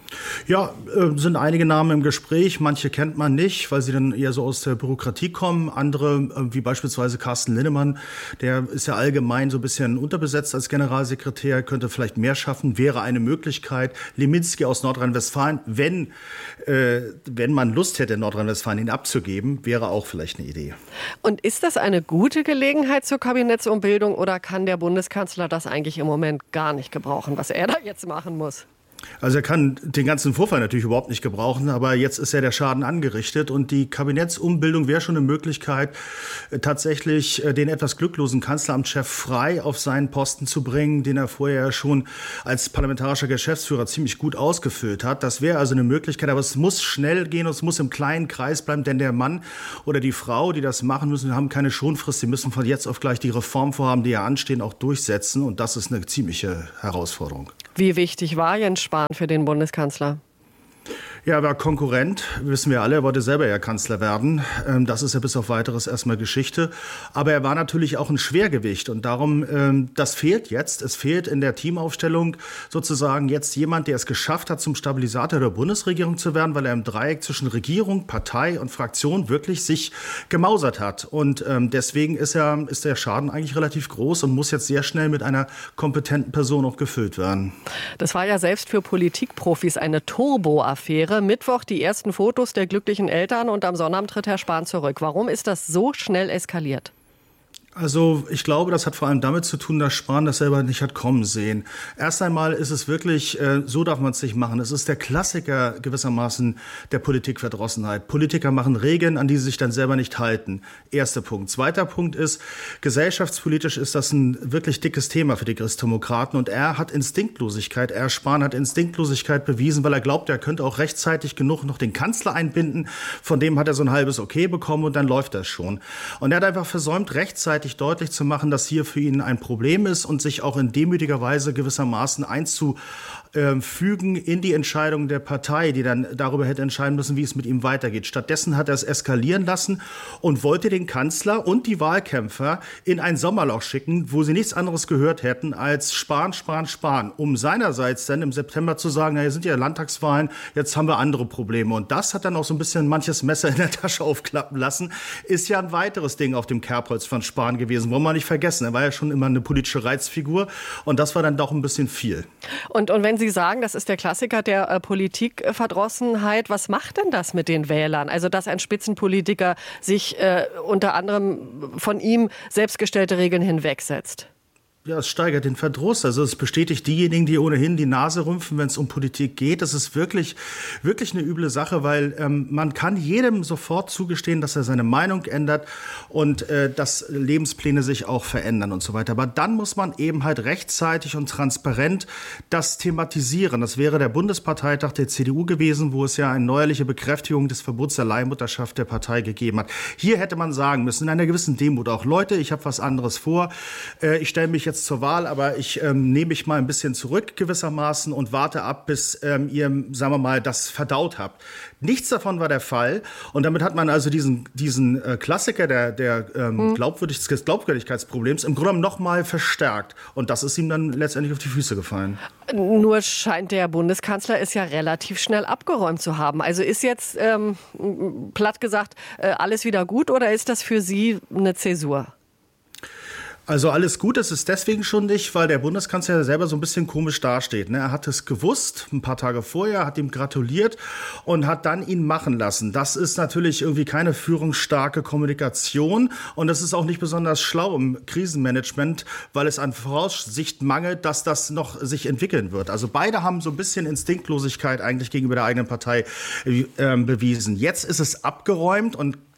Ja, äh, sind einige Namen im Gespräch. Manche kennt man nicht, weil sie dann eher so aus der Bürokratie kommen. Andere, äh, wie beispielsweise Carsten Linnemann, der ist ja allgemein so ein bisschen unterbesetzt als Generalsekretär, könnte vielleicht mehr schaffen, wäre eine Möglichkeit. Leminski aus Nordrhein-Westfalen, wenn, äh, wenn man Lust hätte, in Nordrhein-Westfalen ihn abzugeben, wäre auch vielleicht eine Idee. Und ist das eine gute Gelegenheit zur Kabinettsumbildung oder kann der Bundeskanzler das eigentlich im Moment gar nicht gebrauchen, was er da jetzt machen muss? Also er kann den ganzen Vorfall natürlich überhaupt nicht gebrauchen, aber jetzt ist ja der Schaden angerichtet und die Kabinettsumbildung wäre schon eine Möglichkeit, tatsächlich den etwas glücklosen Kanzleramtschef Frey auf seinen Posten zu bringen, den er vorher schon als parlamentarischer Geschäftsführer ziemlich gut ausgefüllt hat. Das wäre also eine Möglichkeit, aber es muss schnell gehen und es muss im kleinen Kreis bleiben, denn der Mann oder die Frau, die das machen müssen, haben keine Schonfrist. Sie müssen von jetzt auf gleich die Reformvorhaben, die ja anstehen, auch durchsetzen und das ist eine ziemliche Herausforderung. Wie wichtig war Jens Spahn für den Bundeskanzler? Ja, er war Konkurrent, wissen wir alle, er wollte selber ja Kanzler werden. Das ist ja bis auf Weiteres erstmal Geschichte. Aber er war natürlich auch ein Schwergewicht und darum, das fehlt jetzt. Es fehlt in der Teamaufstellung sozusagen jetzt jemand, der es geschafft hat, zum Stabilisator der Bundesregierung zu werden, weil er im Dreieck zwischen Regierung, Partei und Fraktion wirklich sich gemausert hat. Und deswegen ist, er, ist der Schaden eigentlich relativ groß und muss jetzt sehr schnell mit einer kompetenten Person auch gefüllt werden. Das war ja selbst für Politikprofis eine Turbo-Affäre. Mittwoch die ersten Fotos der glücklichen Eltern und am Sonnabend tritt Herr Spahn zurück. Warum ist das so schnell eskaliert? Also ich glaube, das hat vor allem damit zu tun, dass Spahn das selber nicht hat kommen sehen. Erst einmal ist es wirklich, äh, so darf man es nicht machen. Es ist der Klassiker gewissermaßen der Politikverdrossenheit. Politiker machen Regeln, an die sie sich dann selber nicht halten. Erster Punkt. Zweiter Punkt ist, gesellschaftspolitisch ist das ein wirklich dickes Thema für die Christdemokraten. Und er hat Instinktlosigkeit, er Spahn hat Instinktlosigkeit bewiesen, weil er glaubt, er könnte auch rechtzeitig genug noch den Kanzler einbinden. Von dem hat er so ein halbes Okay bekommen und dann läuft das schon. Und er hat einfach versäumt, rechtzeitig deutlich zu machen, dass hier für ihn ein Problem ist und sich auch in demütiger Weise gewissermaßen einzufügen in die Entscheidung der Partei, die dann darüber hätte entscheiden müssen, wie es mit ihm weitergeht. Stattdessen hat er es eskalieren lassen und wollte den Kanzler und die Wahlkämpfer in ein Sommerloch schicken, wo sie nichts anderes gehört hätten als Spahn, Spahn, Spahn, um seinerseits dann im September zu sagen, na, hier sind ja Landtagswahlen, jetzt haben wir andere Probleme. Und das hat dann auch so ein bisschen manches Messer in der Tasche aufklappen lassen. Ist ja ein weiteres Ding auf dem Kerbholz von Spahn gewesen, wollen wir nicht vergessen. Er war ja schon immer eine politische Reizfigur und das war dann doch ein bisschen viel. Und, und wenn Sie sagen, das ist der Klassiker der äh, Politikverdrossenheit, was macht denn das mit den Wählern? Also, dass ein Spitzenpolitiker sich äh, unter anderem von ihm selbstgestellte Regeln hinwegsetzt? Ja, es steigert den Verdruss. Also es bestätigt diejenigen, die ohnehin die Nase rümpfen, wenn es um Politik geht. Das ist wirklich, wirklich eine üble Sache, weil ähm, man kann jedem sofort zugestehen, dass er seine Meinung ändert und äh, dass Lebenspläne sich auch verändern und so weiter. Aber dann muss man eben halt rechtzeitig und transparent das thematisieren. Das wäre der Bundesparteitag der C D U gewesen, wo es ja eine neuerliche Bekräftigung des Verbots der Leihmutterschaft der Partei gegeben hat. Hier hätte man sagen müssen, in einer gewissen Demut auch, Leute, ich habe was anderes vor. Äh, ich stelle mich jetzt zur Wahl, aber ich ähm, nehme mich mal ein bisschen zurück gewissermaßen und warte ab, bis ähm, ihr, sagen wir mal, das verdaut habt. Nichts davon war der Fall und damit hat man also diesen, diesen äh, Klassiker der, der ähm, Glaubwürdig- des Glaubwürdigkeitsproblems im Grunde genommen noch mal verstärkt und das ist ihm dann letztendlich auf die Füße gefallen. Nur scheint der Bundeskanzler es ja relativ schnell abgeräumt zu haben. Also ist jetzt, ähm, platt gesagt, äh, alles wieder gut oder ist das für Sie eine Zäsur? Also alles gut, es ist deswegen schon nicht, weil der Bundeskanzler selber so ein bisschen komisch dasteht. Er hat es gewusst, ein paar Tage vorher, hat ihm gratuliert und hat dann ihn machen lassen. Das ist natürlich irgendwie keine führungsstarke Kommunikation und das ist auch nicht besonders schlau im Krisenmanagement, weil es an Voraussicht mangelt, dass das noch sich entwickeln wird. Also beide haben so ein bisschen Instinktlosigkeit eigentlich gegenüber der eigenen Partei äh, bewiesen. Jetzt ist es abgeräumt und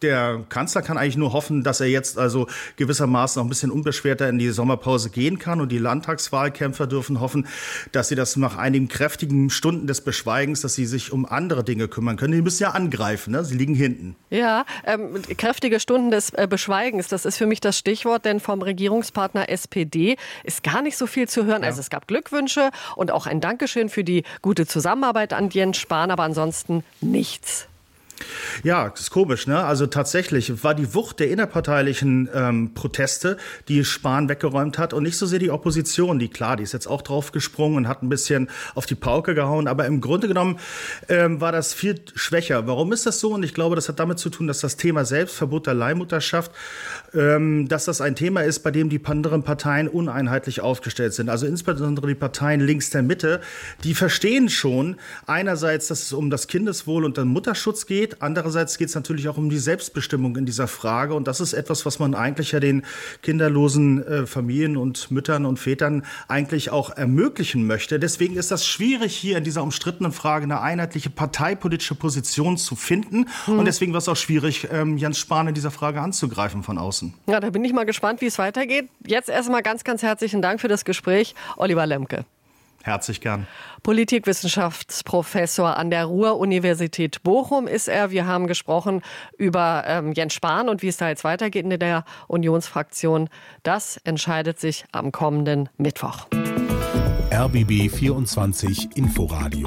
Der Kanzler kann eigentlich nur hoffen, dass er jetzt also gewissermaßen noch ein bisschen unbeschwerter in die Sommerpause gehen kann. Und die Landtagswahlkämpfer dürfen hoffen, dass sie das nach einigen kräftigen Stunden des Beschweigens, dass sie sich um andere Dinge kümmern können. Die müssen ja angreifen, ne? Sie liegen hinten. Ja, ähm, kräftige Stunden des äh, Beschweigens, das ist für mich das Stichwort, denn vom Regierungspartner S P D ist gar nicht so viel zu hören. Ja. Also es gab Glückwünsche und auch ein Dankeschön für die gute Zusammenarbeit an Jens Spahn, aber ansonsten nichts. Ja, das ist komisch, ne? Also tatsächlich war die Wucht der innerparteilichen ähm, Proteste, die Spahn weggeräumt hat, und nicht so sehr die Opposition, die klar, die ist jetzt auch draufgesprungen und hat ein bisschen auf die Pauke gehauen, aber im Grunde genommen ähm, war das viel schwächer. Warum ist das so? Und ich glaube, das hat damit zu tun, dass das Thema selbst, Verbot der Leihmutterschaft, ähm, dass das ein Thema ist, bei dem die anderen Parteien uneinheitlich aufgestellt sind. Also insbesondere die Parteien links der Mitte, die verstehen schon einerseits, dass es um das Kindeswohl und den Mutterschutz geht. Andererseits geht es natürlich auch um die Selbstbestimmung in dieser Frage. Und das ist etwas, was man eigentlich ja den kinderlosen äh, Familien und Müttern und Vätern eigentlich auch ermöglichen möchte. Deswegen ist das schwierig, hier in dieser umstrittenen Frage eine einheitliche parteipolitische Position zu finden. Hm. Und deswegen war es auch schwierig, ähm, Jens Spahn in dieser Frage anzugreifen von außen. Ja, da bin ich mal gespannt, wie es weitergeht. Jetzt erstmal ganz, ganz herzlichen Dank für das Gespräch, Oliver Lemke. Herzlich gern. Politikwissenschaftsprofessor an der Ruhr-Universität Bochum ist er. Wir haben gesprochen über ähm, Jens Spahn und wie es da jetzt weitergeht in der Unionsfraktion. Das entscheidet sich am kommenden Mittwoch. R B B vierundzwanzig Inforadio